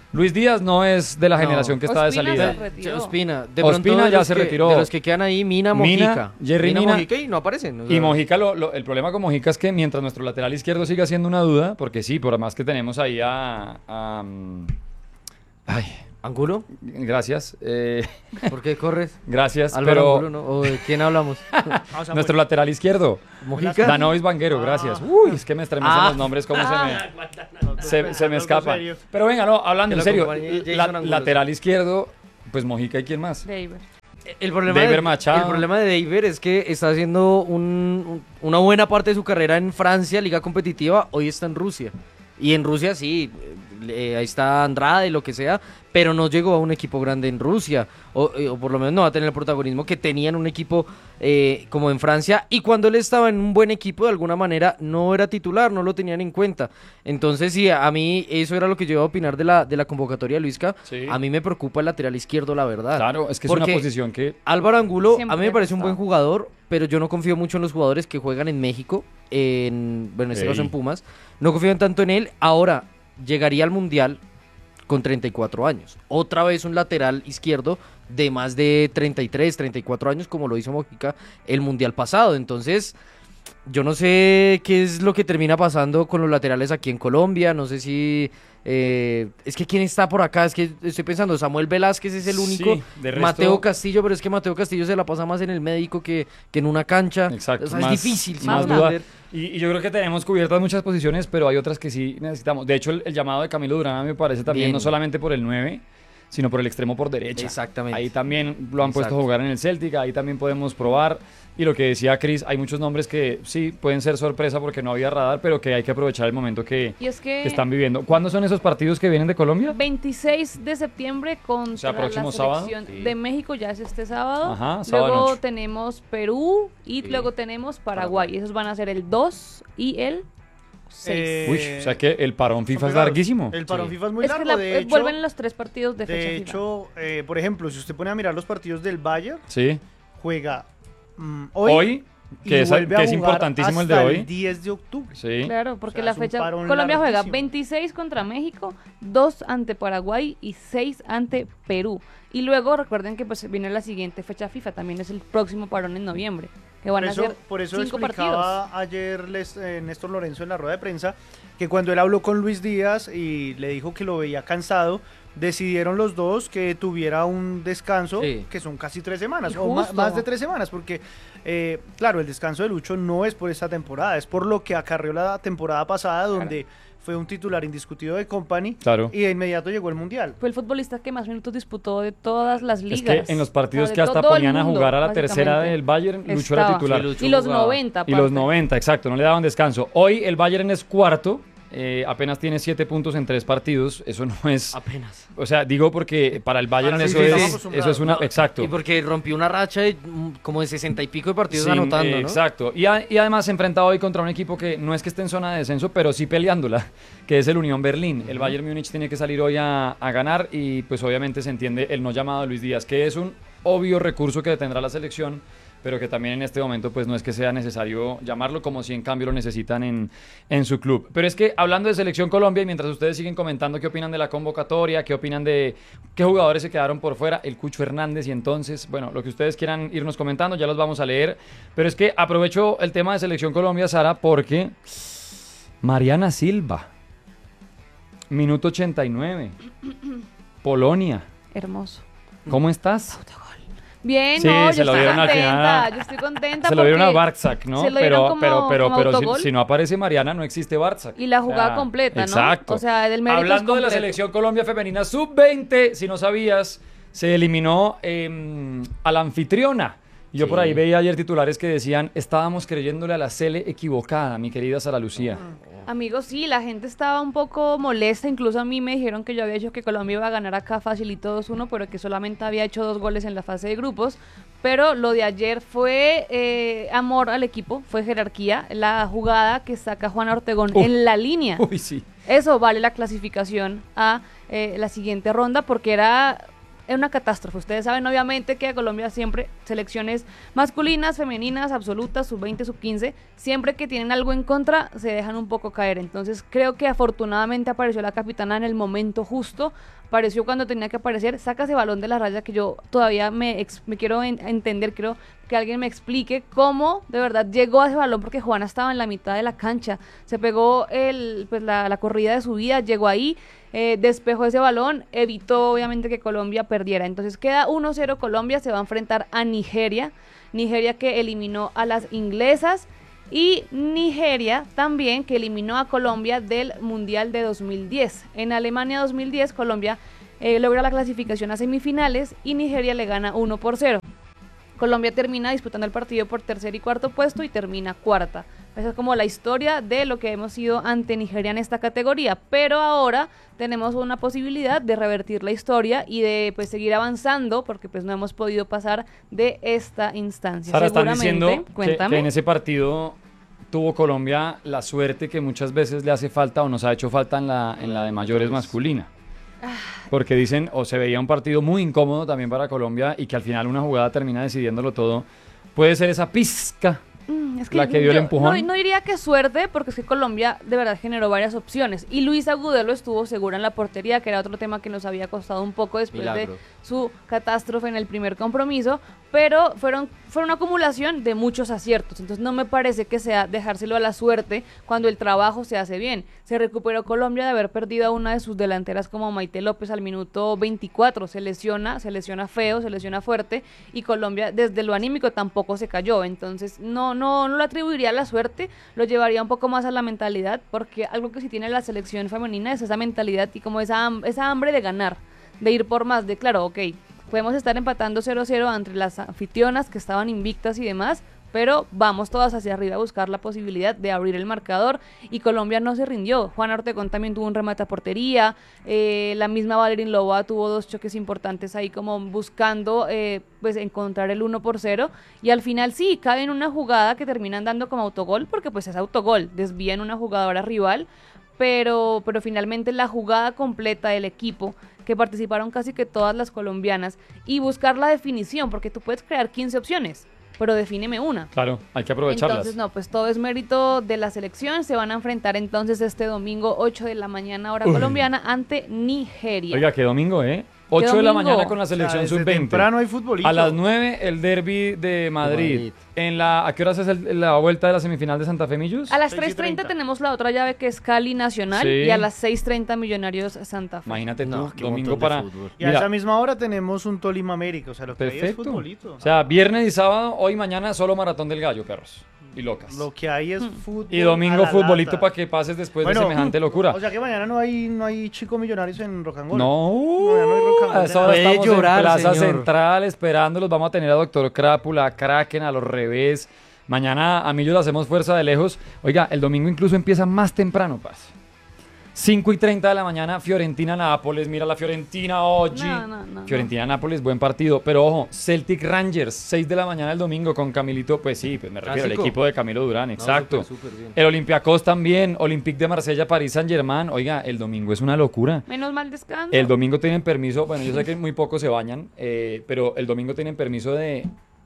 A: Luis Díaz no es de la
D: No.
A: generación que está de
B: Ospina
A: salida.
B: se retiró.
D: Ospina, de
A: Ospina
D: pronto de
A: ya
D: los
A: se
D: que-
A: retiró.
D: De los que quedan ahí, Mina,
A: Mina,
D: Mojica.
A: Jerry Mina.
D: Mojica y no aparecen. o sea,
A: Y Mojica, lo- lo- el problema con Mojica es que mientras nuestro lateral izquierdo siga siendo una duda, porque sí, por más que tenemos ahí a... a, mm, ay,
D: ¿Angulo?
A: gracias. eh,
D: ¿Por qué corres?
A: gracias,
D: Álvaro
A: pero
D: Angulo, ¿no? ¿O de quién hablamos?
C: Ah, o sea,
A: nuestro
C: bueno,
A: lateral izquierdo,
D: ¿Mojica?
A: Danovis Vanguero, gracias. Uy, es que me estremecen
D: Ah.
A: los nombres, cómo se me...
C: no, tú
A: se,
C: estás
A: se me
C: pensando
A: escapa.
C: serio.
A: Pero venga, no, hablando
D: Que
A: en
D: lo
A: serio,
D: acompañe Jason
A: la-
D: Angulo.
A: lateral izquierdo, pues Mojica y quién más.
B: David.
D: El problema,
A: David
D: de,
A: Machado.
D: el problema de David es que está haciendo un- un- una buena parte de su carrera en Francia, liga competitiva, hoy está en Rusia. Y en Rusia sí, eh, ahí está Andrade y lo que sea, pero no llegó a un equipo grande en Rusia, o, eh, o por lo menos no va a tener el protagonismo que tenía en un equipo eh, como en Francia, y cuando él estaba en un buen equipo de alguna manera no era titular, no lo tenían en cuenta. Entonces sí, a mí eso era lo que yo iba a opinar de la, de la convocatoria de Luisca.
A: Sí.
D: A mí me preocupa el lateral izquierdo, la verdad.
A: Claro, es que es una
D: Porque
A: posición que...
D: Álvaro Angulo,
B: Siempre
D: a mí me
B: ha
D: parece un buen
B: estado.
D: jugador, pero yo no confío mucho en los jugadores que juegan en México, en, bueno, en este
A: Ey.
D: caso en Pumas. No confío en tanto en él. Ahora, llegaría al Mundial con treinta y cuatro años. Otra vez un lateral izquierdo de más de treinta y tres, treinta y cuatro años, como lo hizo Mojica el Mundial pasado. Entonces, yo no sé qué es lo que termina pasando con los laterales aquí en Colombia. No sé si... eh, es que quién está por acá, es que estoy pensando, Samuel Velázquez es el único,
A: Sí, de resto-
D: Mateo Castillo, pero es que Mateo Castillo se la pasa más en el médico que, que en una cancha.
A: Exacto,
D: O sea,
A: más-
D: es difícil. sí,
A: más
D: de
A: duda.
D: entender.
A: Y, y yo creo que tenemos cubiertas muchas posiciones, pero hay otras que sí necesitamos. De hecho, el, el llamado de Camilo Durán a mí me parece también,
D: Bien.
A: no solamente por el nueve, sino por el extremo por derecha.
D: Exactamente.
A: Ahí también lo han puesto
D: Exacto.
A: a jugar en el Celtic, ahí también podemos probar. Y lo que decía Cris, hay muchos nombres que sí pueden ser sorpresa porque no había radar, pero que hay que aprovechar el momento que,
B: Y es que
A: que están viviendo. ¿Cuándo son esos partidos que vienen de Colombia?
B: veintiséis de septiembre contra
A: O sea, próximo
B: la
A: sábado.
B: selección
A: Sí.
B: de México, ya es este sábado.
A: Ajá, sábado
B: luego
A: noche.
B: tenemos Perú y
D: Sí.
B: luego tenemos Paraguay. Esos van a ser el dos y el seis.
C: Eh,
A: Uy, o sea que el parón FIFA es
C: pegados.
A: larguísimo.
C: El parón
D: Sí.
C: FIFA es muy
B: es que
C: largo,
B: la-
C: de
B: eh,
C: hecho.
B: vuelven los tres partidos de fecha
C: De
B: FIFA.
C: hecho, eh, por ejemplo, si usted pone a mirar los partidos del Bayern,
A: Sí.
C: juega mm, hoy,
A: Hoy,
C: y
A: que es,
C: vuelve a
A: que es
C: jugar
A: importantísimo el de
C: hasta
A: hoy.
C: el diez de octubre.
A: Sí.
B: Claro, porque
C: O sea,
B: la
C: es un
B: fecha
C: parón
B: Colombia juega
C: larguísimo.
B: veintiséis contra México, dos ante Paraguay y seis ante Perú. Y luego recuerden que pues viene la siguiente fecha FIFA, también es el próximo parón en noviembre, que van
C: Por
B: a
C: eso,
B: ser
C: por eso
B: cinco partidos.
C: explicaba ayer Les- eh, Néstor Lorenzo en la rueda de prensa que cuando él habló con Luis Díaz y le dijo que lo veía cansado, decidieron los dos que tuviera un descanso,
D: Sí.
C: que son casi tres semanas,
B: Y
C: o ma-
B: justo.
C: más de tres semanas, porque, eh, claro, el descanso de Lucho no es por esta temporada, es por lo que acarreó la temporada pasada, donde fue un titular indiscutido de Company,
A: Claro.
C: y de inmediato llegó el Mundial.
B: Fue el futbolista que más minutos disputó de todas las
A: Es
B: ligas.
A: que en los partidos
B: O sea,
A: que
B: de
A: hasta
B: todo el
A: ponían a
B: mundo,
A: jugar a la tercera
B: básicamente.
A: del Bayern, Lucho era
B: Estaba.
A: titular.
D: Sí, Lucho
B: Y los
D: jugaba.
B: noventa.
A: Y los
B: aparte.
A: noventa, exacto, no le daban descanso. Hoy el Bayern es cuarto, eh, apenas tiene siete puntos en tres partidos. Eso no es.
D: Apenas.
A: O sea, digo porque para el Bayern
C: Para
A: eso,
C: sí, sí,
A: es,
C: estamos
A: eso
C: acostumbrados.
A: es una.
D: No,
A: Exacto.
D: Y porque rompió una racha de mm, como de sesenta y pico de partidos
A: Sin-
D: anotando,
A: eh,
D: ¿no?
A: Exacto. Y, a- y además se enfrenta hoy contra un equipo que no es que esté en zona de descenso, pero sí peleándola, que es el Unión Berlín. El Bayern Múnich tiene que salir hoy a, a ganar y pues obviamente se entiende el no llamado de Luis Díaz, que es un obvio recurso que tendrá la selección, pero que también en este momento pues no es que sea necesario llamarlo, como si en cambio lo necesitan en, en su club. Pero es que hablando de Selección Colombia, y mientras ustedes siguen comentando qué opinan de la convocatoria, qué opinan de qué jugadores se quedaron por fuera, el Cucho Hernández y entonces, bueno, lo que ustedes quieran irnos comentando, ya los vamos a leer. Pero es que aprovecho el tema de Selección Colombia, Sara, porque Mariana Silva, minuto ochenta y nueve, Polonia,
B: Hermoso.
A: ¿cómo estás?
B: Bien,
A: Sí,
B: no,
A: se
B: yo
A: lo
B: estoy
A: dieron al
B: contenta,
A: final.
B: yo estoy contenta
A: Se lo dieron a
B: porque
A: Barczak, ¿no?
B: se lo dieron
A: pero
B: como-
A: pero pero
B: como
A: pero si,
B: autogol.
A: si no aparece Mariana no existe Barczak.
B: Y la jugada
A: O sea,
B: completa, ¿no?
A: Exacto.
B: O sea, del mérito es
A: Hablando de la
B: completo.
A: selección Colombia femenina sub veinte, si no sabías, se eliminó eh, a la anfitriona. Y Yo
D: Sí.
A: por ahí veía ayer titulares que decían, estábamos creyéndole a la Cele equivocada, mi querida Sara Lucía.
B: Amigos, sí, la gente estaba un poco molesta, incluso a mí me dijeron que yo había dicho que Colombia iba a ganar acá facilito dos uno, pero que solamente había hecho dos goles en la fase de grupos, pero lo de ayer fue eh, amor al equipo, fue jerarquía, la jugada que saca Juan Ortegón
A: Uf.
B: en la línea,
A: Uy, sí.
B: eso vale la clasificación a eh, la siguiente ronda porque era... Es una catástrofe. Ustedes saben obviamente que a Colombia siempre selecciones masculinas, femeninas, absolutas, sub veinte, sub quince, siempre que tienen algo en contra se dejan un poco caer. Entonces creo que afortunadamente apareció la capitana en el momento justo apareció cuando tenía que aparecer, saca ese balón de la raya que yo todavía me, ex, me quiero en, entender, quiero que alguien me explique cómo de verdad llegó a ese balón, porque Juana estaba en la mitad de la cancha, se pegó el, pues la, la corrida de su vida, llegó ahí, eh, despejó ese balón, evitó obviamente que Colombia perdiera. Entonces queda uno cero Colombia, se va a enfrentar a Nigeria, Nigeria que eliminó a las inglesas, y Nigeria también que eliminó a Colombia del Mundial de dos mil diez. En Alemania dos mil diez Colombia eh, logra la clasificación a semifinales y Nigeria le gana uno por cero. Colombia termina disputando el partido por tercer y cuarto puesto y termina cuarta. Esa es como la historia de lo que hemos sido ante Nigeria en esta categoría, pero ahora tenemos una posibilidad de revertir la historia y de pues seguir avanzando, porque pues no hemos podido pasar de esta instancia.
A: Sara, están
B: Seguramente,
A: diciendo que,
B: cuéntame.
A: que en ese partido tuvo Colombia la suerte que muchas veces le hace falta o nos ha hecho falta en la, en la de mayores masculina. Porque dicen, o se veía un partido muy incómodo también para Colombia y que al final una jugada termina decidiéndolo todo. Puede ser esa pizca
B: Mm, es que
A: la que dio
B: yo
A: el empujón.
B: No, no diría que suerte, porque es que Colombia de verdad generó varias opciones. Y Luisa Agudelo estuvo segura en la portería, que era otro tema que nos había costado un poco después
D: Milagro.
B: de su catástrofe en el primer compromiso. Pero fueron, fue una acumulación de muchos aciertos. Entonces no me parece que sea dejárselo a la suerte cuando el trabajo se hace bien. Se recuperó Colombia de haber perdido a una de sus delanteras como Maite López al minuto veinticuatro. Se lesiona, se lesiona feo, se lesiona fuerte. Y Colombia desde lo anímico tampoco se cayó. Entonces no, no, no lo atribuiría a la suerte, lo llevaría un poco más a la mentalidad, porque algo que sí tiene la selección femenina es esa mentalidad y como esa, ham- esa hambre de ganar, de ir por más, de claro, ok, podemos estar empatando cero cero entre las anfitrionas que estaban invictas y demás, pero vamos todas hacia arriba a buscar la posibilidad de abrir el marcador, y Colombia no se rindió. Juan Ortegón también tuvo un remate a portería, eh, la misma Valerín Loboa tuvo dos choques importantes ahí como buscando eh, pues encontrar el uno por cero, y al final sí, cae en una jugada que terminan dando como autogol, porque pues es autogol, desvían una jugadora rival, pero, pero finalmente la jugada completa del equipo, que participaron casi que todas las colombianas, y buscar la definición, porque tú puedes crear quince opciones, pero defíneme una.
A: Claro, hay que aprovecharlas.
B: Entonces, no, pues todo es mérito de la selección. Se van a enfrentar entonces este domingo, ocho de la mañana, hora colombiana, ante Nigeria.
A: Oiga, qué domingo, ¿eh? ocho de la
B: domingo?
A: mañana con la selección
C: O sea, desde
A: sub veinte.
C: temprano hay futbolito.
A: A las nueve el derbi de Madrid.
D: Madrid.
A: En la, ¿a qué horas es el- la vuelta de la semifinal de Santa Fe Millos?
B: A las
C: seis y
B: tres treinta
C: treinta.
B: tenemos la otra llave que es Cali Nacional,
A: Sí.
B: y a las seis treinta Millonarios Santa Fe.
A: Imagínate tú,
D: No, qué
A: domingo
D: montón de
A: para...
D: fútbol.
C: Y a esa misma hora tenemos un Tolima América, o sea, lo que hay es
A: Perfecto.
C: futbolito.
A: O sea, viernes y sábado, hoy y mañana solo Maratón del Gallo, perros. Y locas.
C: Lo que hay es fútbol.
A: Y domingo
C: a la
A: futbolito
C: lata.
A: para que pases después
C: Bueno,
A: de semejante locura.
C: O sea que mañana no hay, no hay chicos millonarios en Rock and Roll.
A: No,
C: ya no hay rock and roll.
A: a esa hora
D: Puede
A: estamos
D: llorar,
A: en Plaza
D: señor.
A: Central esperándolos. Vamos a tener a Doctor Crápula, a Kraken, a los revés. Mañana a Millos le hacemos fuerza de lejos. Oiga, el domingo incluso empieza más temprano, paz. cinco y treinta de la mañana, Fiorentina-Nápoles. Mira la Fiorentina, oye.
B: No, no, no,
A: Fiorentina-Nápoles, buen partido. Pero ojo, Celtic Rangers, seis de la mañana el domingo con Camilito. Pues sí, pues me refiero al
D: Clásico.
A: equipo de Camilo Durán, exacto.
D: súper, súper bien.
A: El Olympiacos también, Olympique de Marsella, París Saint-Germain. Oiga, el domingo es una locura.
B: Menos mal descanso.
A: El domingo tienen permiso, bueno, yo sé que muy pocos se bañan, eh, pero el domingo tienen permiso de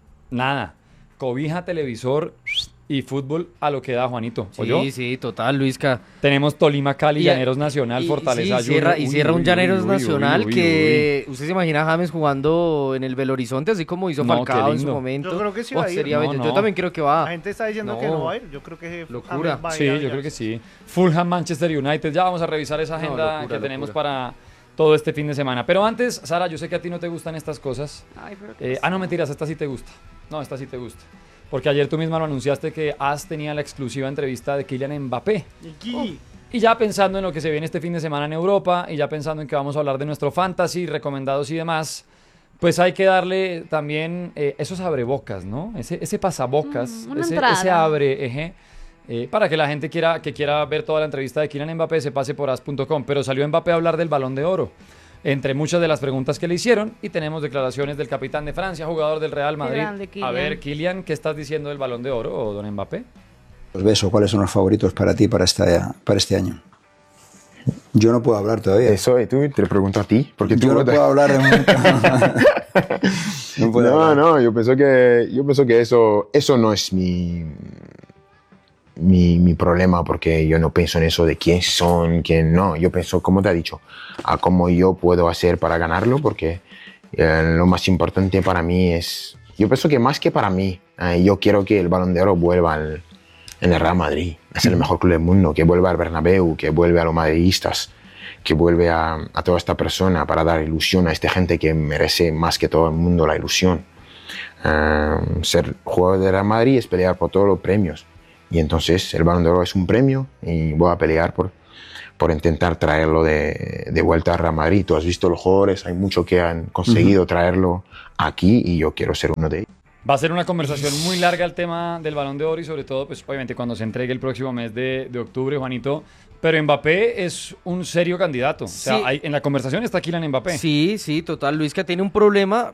A: nada, cobija, televisor y fútbol a lo que da, Juanito. ¿Oyó?
D: Sí, sí, total, Luisca.
A: Tenemos Tolima, Cali,
D: Y-
A: Llaneros Nacional,
D: Y- y
A: Fortaleza
D: sí, cierra,
A: Junior.
D: y
A: Uy,
D: cierra
A: uy,
D: un
A: uy,
D: Llaneros
A: uy,
D: Nacional
A: uy, uy,
D: que usted se imagina a James jugando en el Belo Horizonte, así como hizo
A: No,
D: Falcao
A: qué
D: en su
A: lindo.
D: momento.
C: Yo creo que sí
D: Oh,
C: va a ir.
D: sería
A: No,
D: bello.
A: no.
D: Yo también creo que
C: La
D: va.
C: gente está diciendo
D: No.
C: que no va a ir. Yo creo que
D: Locura.
C: James va a
A: Sí,
C: ir a
A: yo creo que
C: Villarreal.
A: sí. Fulham, Manchester United. Ya vamos a revisar esa
D: No,
A: agenda
D: locura,
A: que tenemos
D: locura.
A: para todo este fin de semana. Pero antes, Sara, yo sé que a ti no te gustan estas cosas.
B: Ay, pero qué
A: Eh, ah, no, mentiras, esta sí te gusta. No, esta sí te gusta. Porque ayer tú misma lo anunciaste que As tenía la exclusiva entrevista de Kylian Mbappé.
C: Iki.
A: Y ya pensando en lo que se viene este fin de semana en Europa, y ya pensando en que vamos a hablar de nuestro fantasy, recomendados y demás, pues hay que darle también eh, esos abrebocas, ¿no? Ese, ese pasabocas,
B: Mm, una
A: ese,
B: entrada.
A: ese abre eje, eh, para que la gente quiera, que quiera ver toda la entrevista de Kylian Mbappé se pase por as punto com. Pero salió Mbappé a hablar del Balón de Oro, entre muchas de las preguntas que le hicieron, y tenemos declaraciones del capitán de Francia, jugador del Real Madrid.
B: grande,
A: A
B: Kylian.
A: ver, Kylian, ¿qué estás diciendo del Balón de Oro, o don Mbappé?
G: Los besos, ¿cuáles son los favoritos para ti para, esta, para este año? Yo no puedo hablar todavía.
H: Eso, y tú te lo pregunto a ti, porque tú
G: Yo no puedo hablar de momento. No puedo
H: no,
G: hablar.
H: no, yo pienso que yo pienso que eso eso no es mi mi, mi problema, porque yo no pienso en eso de quién son, quién no. Yo pienso, como te he dicho, a cómo yo puedo hacer para ganarlo, porque eh, lo más importante para mí es, yo pienso que más que para mí, eh, yo quiero que el Balón de Oro vuelva al, en el Real Madrid. Es el mejor club del mundo, que vuelva al Bernabéu, que vuelva a los madridistas, que vuelve a, a toda esta persona para dar ilusión a esta gente que merece más que todo el mundo la ilusión. Uh, ser jugador de Real Madrid es pelear por todos los premios, y entonces el Balón de Oro es un premio y voy a pelear por, por intentar traerlo de, de vuelta a Real Madrid. Tú has visto los jugadores, hay muchos que han conseguido uh-huh. traerlo aquí y yo quiero ser uno de ellos.
A: Va a ser una conversación muy larga el tema del Balón de Oro y sobre todo, pues obviamente cuando se entregue el próximo mes de, de octubre, Juanito. Pero Mbappé es un serio candidato. Sí. O sea, hay, en la conversación está Kylian Mbappé.
D: Sí, sí, total. Luis, que tiene un problema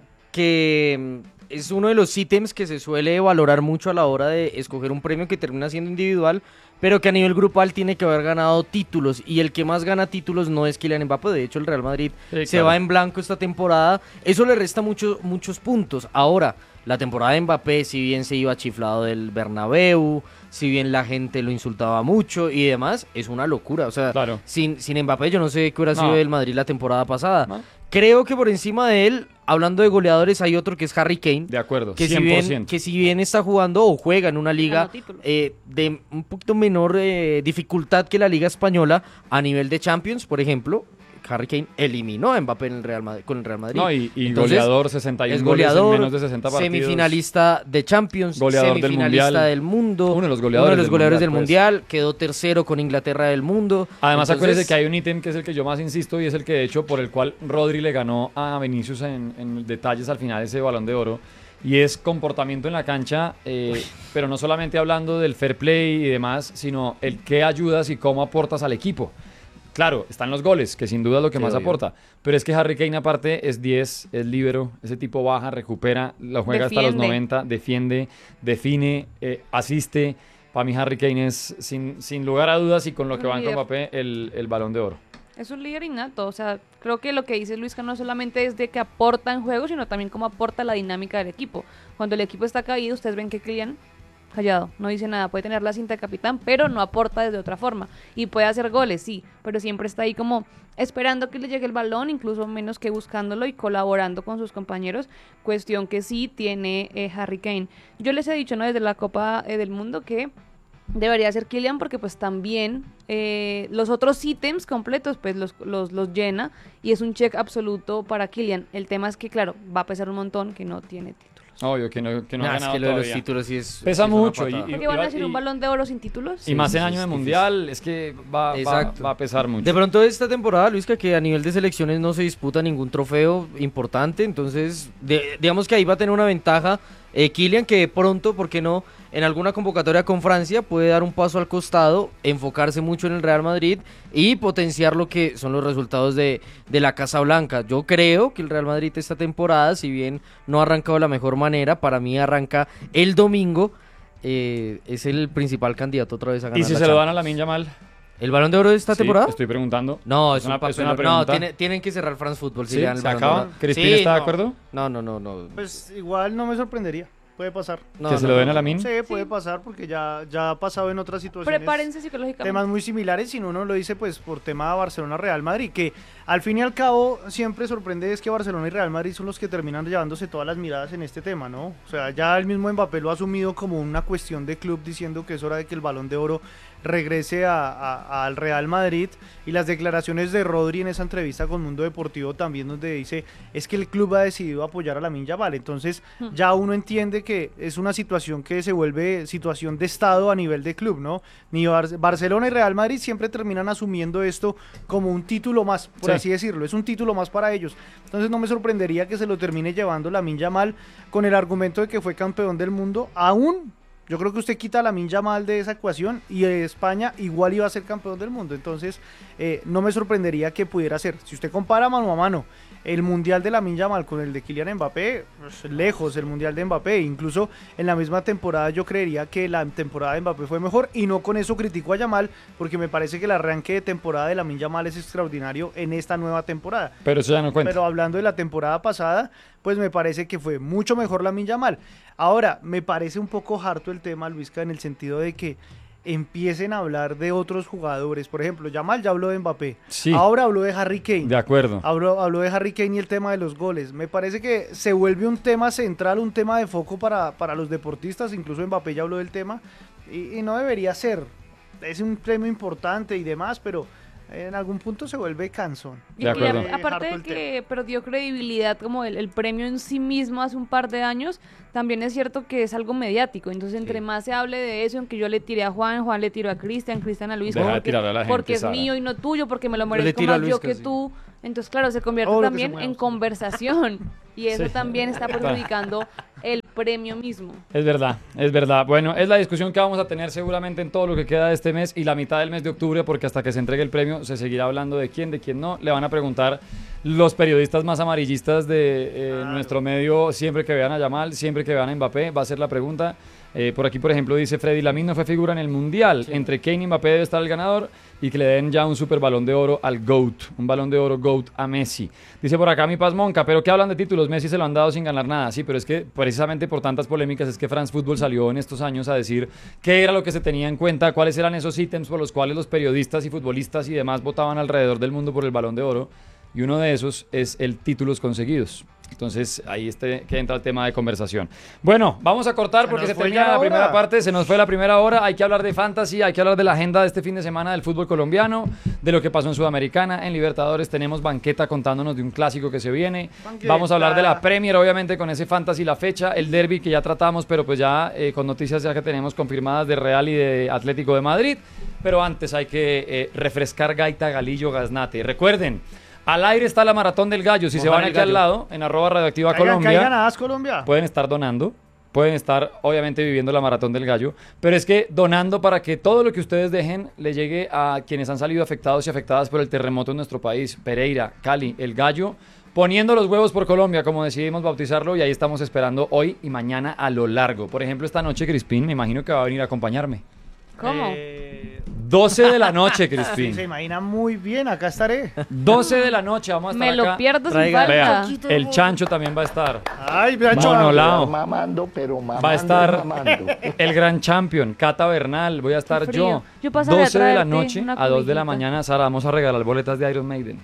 D: que es uno de los ítems que se suele valorar mucho a la hora de escoger un premio que termina siendo individual, pero que a nivel grupal tiene que haber ganado títulos, y el que más gana títulos no es Kylian Mbappé. De hecho, el Real Madrid sí, se claro. va en blanco esta temporada. Eso le resta mucho, muchos puntos. Ahora, la temporada de Mbappé, si bien se iba chiflado del Bernabéu, si bien la gente lo insultaba mucho y demás, es una locura. O sea, claro. sin, sin Mbappé yo no sé qué hubiera no. sido del Madrid la temporada pasada. No. Creo que por encima de él, hablando de goleadores, hay otro que es Harry Kane.
A: De acuerdo,
D: que
A: cien por ciento.
D: Si bien, que si bien está jugando o juega en una liga eh, de un poquito menor eh, dificultad que la Liga Española, a nivel de Champions, por ejemplo, Harry Kane eliminó a Mbappé en el Real Madrid, con el Real Madrid.
A: No, y, y Entonces, goleador sesenta y uno
D: es goleador,
A: goles en menos de sesenta partidos.
D: Semifinalista de Champions,
A: goleador
D: semifinalista
A: del,
D: del mundo.
A: Uno de los goleadores,
D: uno de los
A: del,
D: goleadores
A: mundial,
D: del Mundial. Pues. Quedó tercero con Inglaterra del mundo.
A: Además,
D: Entonces,
A: acuérdese que hay un ítem que es el que yo más insisto y es el que, de hecho, por el cual Rodri le ganó a Vinicius en, en detalles al final ese Balón de Oro. Y es comportamiento en la cancha, eh, pero no solamente hablando del fair play y demás, sino el qué ayudas y cómo aportas al equipo. Claro, están los goles, que sin duda es lo que sí, más obvio. aporta. Pero es que Harry Kane, aparte, es diez, es líbero. Ese tipo baja, recupera, lo juega defiende. hasta los noventa, defiende, define, eh, asiste. Para mí Harry Kane es, sin, sin lugar a dudas, y con lo que va con Mbappé, el, el Balón de Oro.
B: Es un líder innato. O sea, creo que lo que dice Luis, que no solamente es de que aporta en juego, sino también cómo aporta la dinámica del equipo. Cuando el equipo está caído, ustedes ven que Kylian... callado, no dice nada, puede tener la cinta de capitán, pero no aporta desde otra forma, y puede hacer goles, sí, pero siempre está ahí como esperando que le llegue el balón, incluso menos que buscándolo y colaborando con sus compañeros, cuestión que sí tiene eh, Harry Kane. Yo les he dicho, ¿no?, desde la Copa eh, del Mundo, que debería ser Kylian, porque pues también eh, los otros ítems completos pues los, los, los llena, y es un check absoluto para Kylian. El tema es que, claro, va a pesar un montón que no tiene título.
A: Obvio, que no, que no
D: nah,
A: ha ganado
D: es que lo
A: todavía.
D: de los títulos sí es...
A: Pesa
D: sí
A: mucho.
D: es
A: Y, y,
B: ¿Por qué van a
A: y,
B: decir un Balón de Oro sin títulos?
A: Y
B: Sí,
A: más
B: sí,
A: en año
B: sí,
A: de
B: sí,
A: Mundial, es que va, va, va a pesar mucho.
D: De pronto esta temporada, Luis, que a nivel de selecciones no se disputa ningún trofeo importante, entonces de, digamos que ahí va a tener una ventaja eh, Kylian, que de pronto, ¿por qué no?, en alguna convocatoria con Francia puede dar un paso al costado, enfocarse mucho en el Real Madrid y potenciar lo que son los resultados de, de la Casa Blanca. Yo creo que el Real Madrid esta temporada, si bien no ha arrancado de la mejor manera, para mí arranca el domingo, eh, es el principal candidato otra vez a ganar.
A: ¿Y si
D: la
A: se
D: Champions.
A: lo dan a Lamine Yamal?
D: ¿El Balón de Oro de esta
A: sí,
D: temporada?
A: Estoy preguntando.
D: No, es,
A: es una,
D: un papel,
A: es una
D: no,
A: pregunta.
D: tiene, tienen que cerrar France Football si
A: ¿Sí?
D: le dan el
A: ¿Se
D: Balón
A: acaba?
D: de Oro.
A: ¿Crispín
D: Sí,
A: está
D: no,
A: de acuerdo?
D: No, no, no, no.
C: Pues igual no me sorprendería. Puede pasar.
D: No,
A: ¿Que se
D: no,
A: lo den
D: no,
A: a Lamine?
C: Sí, puede sí. pasar, porque ya, ya ha pasado en otras situaciones.
B: Prepárense psicológicamente.
C: Temas muy similares, si no uno lo dice pues por tema Barcelona-Real Madrid, que al fin y al cabo siempre sorprende es que Barcelona y Real Madrid son los que terminan llevándose todas las miradas en este tema, ¿no? O sea, ya el mismo Mbappé lo ha asumido como una cuestión de club, diciendo que es hora de que el Balón de Oro regrese a, a, al Real Madrid, y las declaraciones de Rodri en esa entrevista con Mundo Deportivo también, donde dice es que el club ha decidido apoyar a Lamine Yamal. Entonces ya uno entiende que es una situación que se vuelve situación de estado a nivel de club, ¿no? Ni Bar- Barcelona y Real Madrid siempre terminan asumiendo esto como un título más, por
A: sí.
C: así decirlo, es un título más para ellos. Entonces no me sorprendería que se lo termine llevando Lamine Yamal, con el argumento de que fue campeón del mundo. Aún yo creo que usted quita a Lamine Yamal de esa ecuación y España igual iba a ser campeón del mundo. Entonces eh, no me sorprendería que pudiera ser. Si usted compara mano a mano el mundial de Lamine Yamal con el de Kylian Mbappé, pues, lejos el mundial de Mbappé. Incluso en la misma temporada yo creería que la temporada de Mbappé fue mejor, y no con eso critico a Yamal, porque me parece que el arranque de temporada de Lamine Yamal es extraordinario en esta nueva temporada.
A: Pero eso ya no cuenta.
C: Pero hablando de la temporada pasada, pues me parece que fue mucho mejor Lamine Yamal. Ahora, me parece un poco harto el tema, Luisca, en el sentido de que empiecen a hablar de otros jugadores. Por ejemplo, Yamal ya habló de Mbappé.
A: Sí.
C: Ahora habló de Harry Kane.
A: De acuerdo.
C: Habló, habló de Harry Kane y el tema de los goles. Me parece que se vuelve un tema central, un tema de foco para, para los deportistas. Incluso Mbappé ya habló del tema. Y, y no debería ser. Es un premio importante y demás, pero en algún punto se vuelve cansón.
B: Y,
A: De
B: y
A: acuerdo.
B: a- aparte de que perdió credibilidad como el, el premio en sí mismo hace un par de años, también es cierto que es algo mediático. Entonces, entre
A: Sí.
B: más se hable de eso, en que yo le tiré a Juan, Juan le tiró a Cristian, Cristian a Luis,
A: Deja de
B: porque,
A: tirarle a la gente,
B: porque es
A: Sara.
B: mío y no tuyo, porque me lo
D: le
B: merezco
D: tiro a
B: más
D: Luis
B: yo
D: que
B: que
D: sí.
B: tú. Entonces, claro, se convierte
C: Todo lo que
B: también
C: se mueva,
B: en
C: sí.
B: conversación. Y eso
A: Sí.
B: también está perjudicando el premio mismo.
A: Es verdad, es verdad. Bueno, es la discusión que vamos a tener seguramente en todo lo que queda de este mes y la mitad del mes de octubre, porque hasta que se entregue el premio se seguirá hablando de quién, de quién no. Le van a preguntar los periodistas más amarillistas de eh, nuestro medio, siempre que vean a Yamal, siempre que vean a Mbappé, va a ser la pregunta. Eh, por aquí, por ejemplo, dice Freddy Lamine no fue figura en el Mundial. Entre Kane y Mbappé debe estar el ganador y que le den ya un super balón de oro al GOAT. Un balón de oro GOAT a Messi. Dice por acá mi Paz Monca, pero ¿qué hablan de títulos? Messi se lo han dado sin ganar nada. Sí, pero es que precisamente por tantas polémicas es que France Football salió en estos años a decir qué era lo que se tenía en cuenta, cuáles eran esos ítems por los cuales los periodistas y futbolistas y demás votaban alrededor del mundo por el balón de oro. Y uno de esos es el títulos conseguidos. Entonces ahí este, que entra el tema de conversación. Bueno, vamos a cortar
C: Se
A: porque
C: nos
A: se
C: fue
A: termina
C: ya
A: la
C: la
A: primera
C: hora.
A: parte, se nos fue la primera hora, hay que hablar de fantasy, hay que hablar de la agenda de este fin de semana del fútbol colombiano, de lo que pasó en Sudamericana, en Libertadores tenemos banqueta contándonos de un clásico que se viene,
C: Banqueta.
A: vamos a hablar de la Premier obviamente con ese fantasy, la fecha, el derby que ya tratamos, pero pues ya eh, con noticias ya que tenemos confirmadas de Real y de Atlético de Madrid, pero antes hay que eh, refrescar gaita, galillo, gaznate. Recuerden, al aire está la Maratón del Gallo. Si se
D: Mojar
A: van
D: el
A: aquí al
D: gallo.
A: lado, en arroba radioactiva
C: Caigan,
A: Colombia,
C: caigan a As Colombia.
A: pueden estar donando, pueden estar obviamente viviendo la Maratón del Gallo, pero es que donando para que todo lo que ustedes dejen le llegue a quienes han salido afectados y afectadas por el terremoto en nuestro país, Pereira, Cali, El Gallo, poniendo los huevos por Colombia, como decidimos bautizarlo, y ahí estamos esperando hoy y mañana a lo largo. Por ejemplo, esta noche Crispín, me imagino que va a venir a acompañarme.
B: ¿Cómo?
C: Eh,
A: doce de la noche,
C: sí, se
A: Crispín.
C: imagina muy bien, acá estaré.
A: doce de la noche, vamos a estar
B: Me lo
A: acá.
B: pierdo sin
D: Traiga-
B: falta.
A: Vea, el Chancho también va a estar.
C: Ay, vea,
A: Monolao.
I: Mamando, pero mamando,
A: Va a estar
I: mamando.
A: el gran champion, Cata Bernal, voy a estar
B: Qué
A: yo.
B: frío. Yo pasaré a
A: doce de la
B: traerte
A: noche
B: una
A: a dos de la
B: cobijita.
A: mañana, Sara, vamos a regalar boletas de Iron Maiden.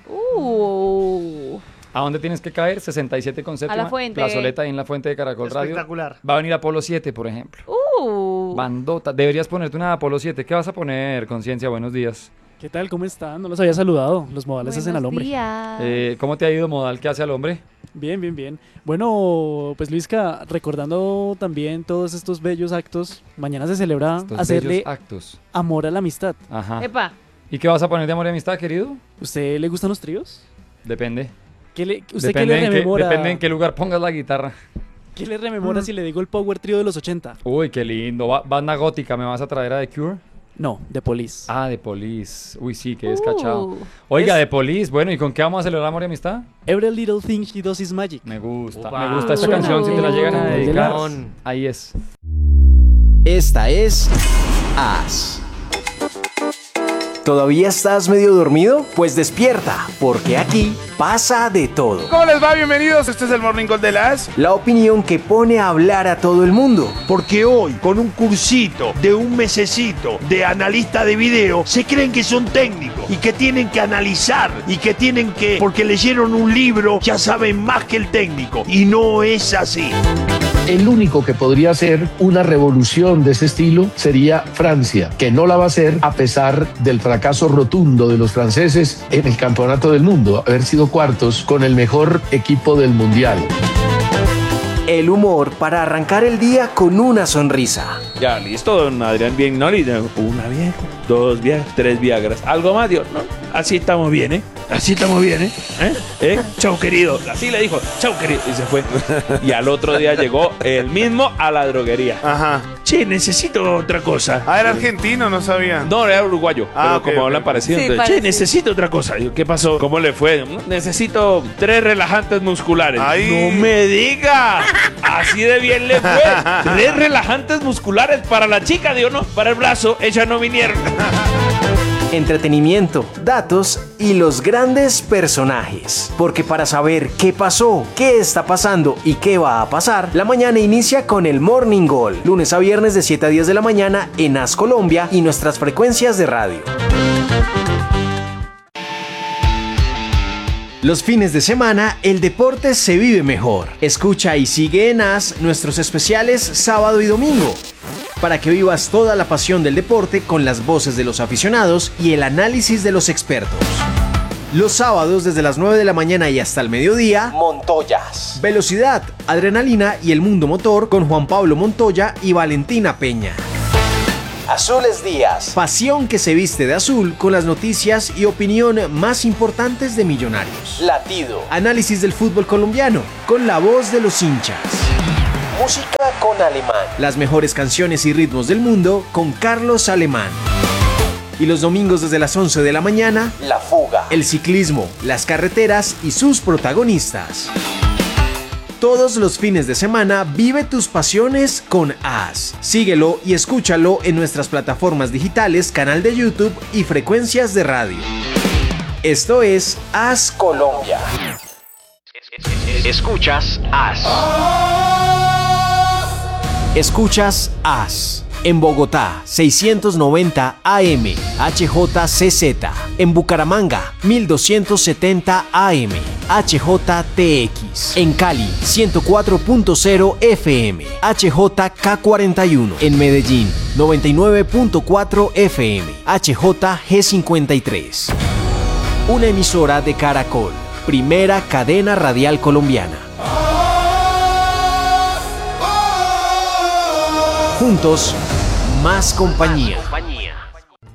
B: Uh.
A: ¿A dónde tienes que caer? sesenta y siete con séptima.
B: La Fuente.
A: Plazoleta ahí en la Fuente de Caracol Radio.
C: Espectacular.
A: Va a venir Apolo siete, por ejemplo.
B: Uh.
A: Bandota. Deberías ponerte una de Apolo siete. ¿Qué vas a poner, Conciencia? Buenos días.
E: ¿Qué tal? ¿Cómo están? No los había saludado. Los modales hacen al
B: Buenos
E: hombre.
B: días.
A: Eh, ¿Cómo te ha ido, Modal? ¿Qué hace al hombre?
E: Bien, bien, bien. Bueno, pues Luisca, recordando también todos estos bellos actos, mañana se celebra
A: Estos
E: hacerle
A: bellos actos.
E: amor a la amistad.
A: Ajá.
B: Epa.
A: ¿Y qué vas a poner de amor y amistad, querido?
E: ¿Usted le gustan los tríos?
A: Depende.
E: ¿Qué le, ¿Usted
A: Depende,
E: qué le
A: en qué,
E: rememora?
A: depende en qué lugar pongas la guitarra.
E: ¿Qué le rememora si le digo el power trío de los ochenta?
A: Uy, qué lindo. Ba- Banda gótica, ¿me vas a traer a The Cure?
E: No, de Police.
A: Ah, de Police. Uy, sí, qué descachado.
B: Uh.
A: Oiga,
E: Es-
A: de Police. Bueno, ¿y con qué vamos a celebrar amor y amistad?
E: Every little thing she does is magic.
A: Me gusta.
D: Upa.
A: Me gusta esta
B: Suena
A: canción. Si te la llegan a
B: bien.
A: dedicar,
D: Delón.
A: ahí es.
J: Esta es As. ¿Todavía estás medio dormido? Pues despierta, porque aquí pasa de todo.
K: ¿Cómo les va? Bienvenidos, este es el Morning Call de las...
J: La opinión que pone a hablar a todo el mundo.
I: Porque hoy, con un cursito de un mesecito de analista de video, se creen que son técnicos y que tienen que analizar y que tienen que, porque leyeron un libro, ya saben más que el técnico. Y no es así.
L: El único que podría hacer una revolución de ese estilo sería Francia, que no la va a hacer a pesar del fracaso rotundo de los franceses en el campeonato del mundo, haber sido cuartos con el mejor equipo del mundial.
J: El humor para arrancar el día con una sonrisa.
M: Ya, listo, don Adrián, bien, ¿no? Una Viagra, dos Viagras, tres Viagras. ¿Algo más, Dios? No, así estamos bien, ¿eh? Así estamos bien, ¿eh? ¿Eh? ¿Eh? Chau, querido. Así le dijo, chau, querido. Y se fue. Y al otro día llegó el mismo a la droguería.
K: Ajá.
M: Che, necesito otra cosa.
K: Ah, era argentino, no sabía.
M: No, era uruguayo.
K: Ah,
M: pero
K: ok,
M: como
K: ok,
M: hablan
K: ok.
M: parecido.
B: Sí,
M: entonces,
B: parece.
M: che, necesito otra cosa. Yo, ¿qué pasó? ¿Cómo le fue? Necesito tres relajantes musculares.
K: Ay.
M: No me diga. Así de bien le fue. Tres relajantes musculares para la chica, digo, no. Para el brazo, ellas no vinieron.
J: Entretenimiento, datos y los grandes personajes. Porque para saber qué pasó, qué está pasando y qué va a pasar, la mañana inicia con el Morning Goal. Lunes a viernes de siete a diez de la mañana en AS Colombia y nuestras frecuencias de radio. Los fines de semana, el deporte se vive mejor. Escucha y sigue en AS nuestros especiales sábado y domingo, para que vivas toda la pasión del deporte con las voces de los aficionados y el análisis de los expertos. Los sábados desde las nueve de la mañana y hasta el mediodía, Montoyas. Velocidad, adrenalina y el mundo motor con Juan Pablo Montoya y Valentina Peña. Azules Días. Pasión que se viste de azul con las noticias y opinión más importantes de Millonarios. Latido. Análisis del fútbol colombiano con la voz de los hinchas. Música con Alemán. Las mejores canciones y ritmos del mundo con Carlos Alemán. Y los domingos desde las once de la mañana, La Fuga. El ciclismo, las carreteras y sus protagonistas. Todos los fines de semana vive tus pasiones con AS. Síguelo y escúchalo en nuestras plataformas digitales, canal de YouTube y frecuencias de radio. Esto es AS Colombia. Escuchas AS. Escuchas AS. En Bogotá, seiscientos noventa A M, H J C Z. En Bucaramanga, mil doscientos setenta A M, H J T X. En Cali, ciento cuatro punto cero F M, H J K cuarenta y uno. En Medellín, noventa y nueve punto cuatro F M, H J G cincuenta y tres. Una emisora de Caracol, primera cadena radial colombiana. Juntos, más compañía.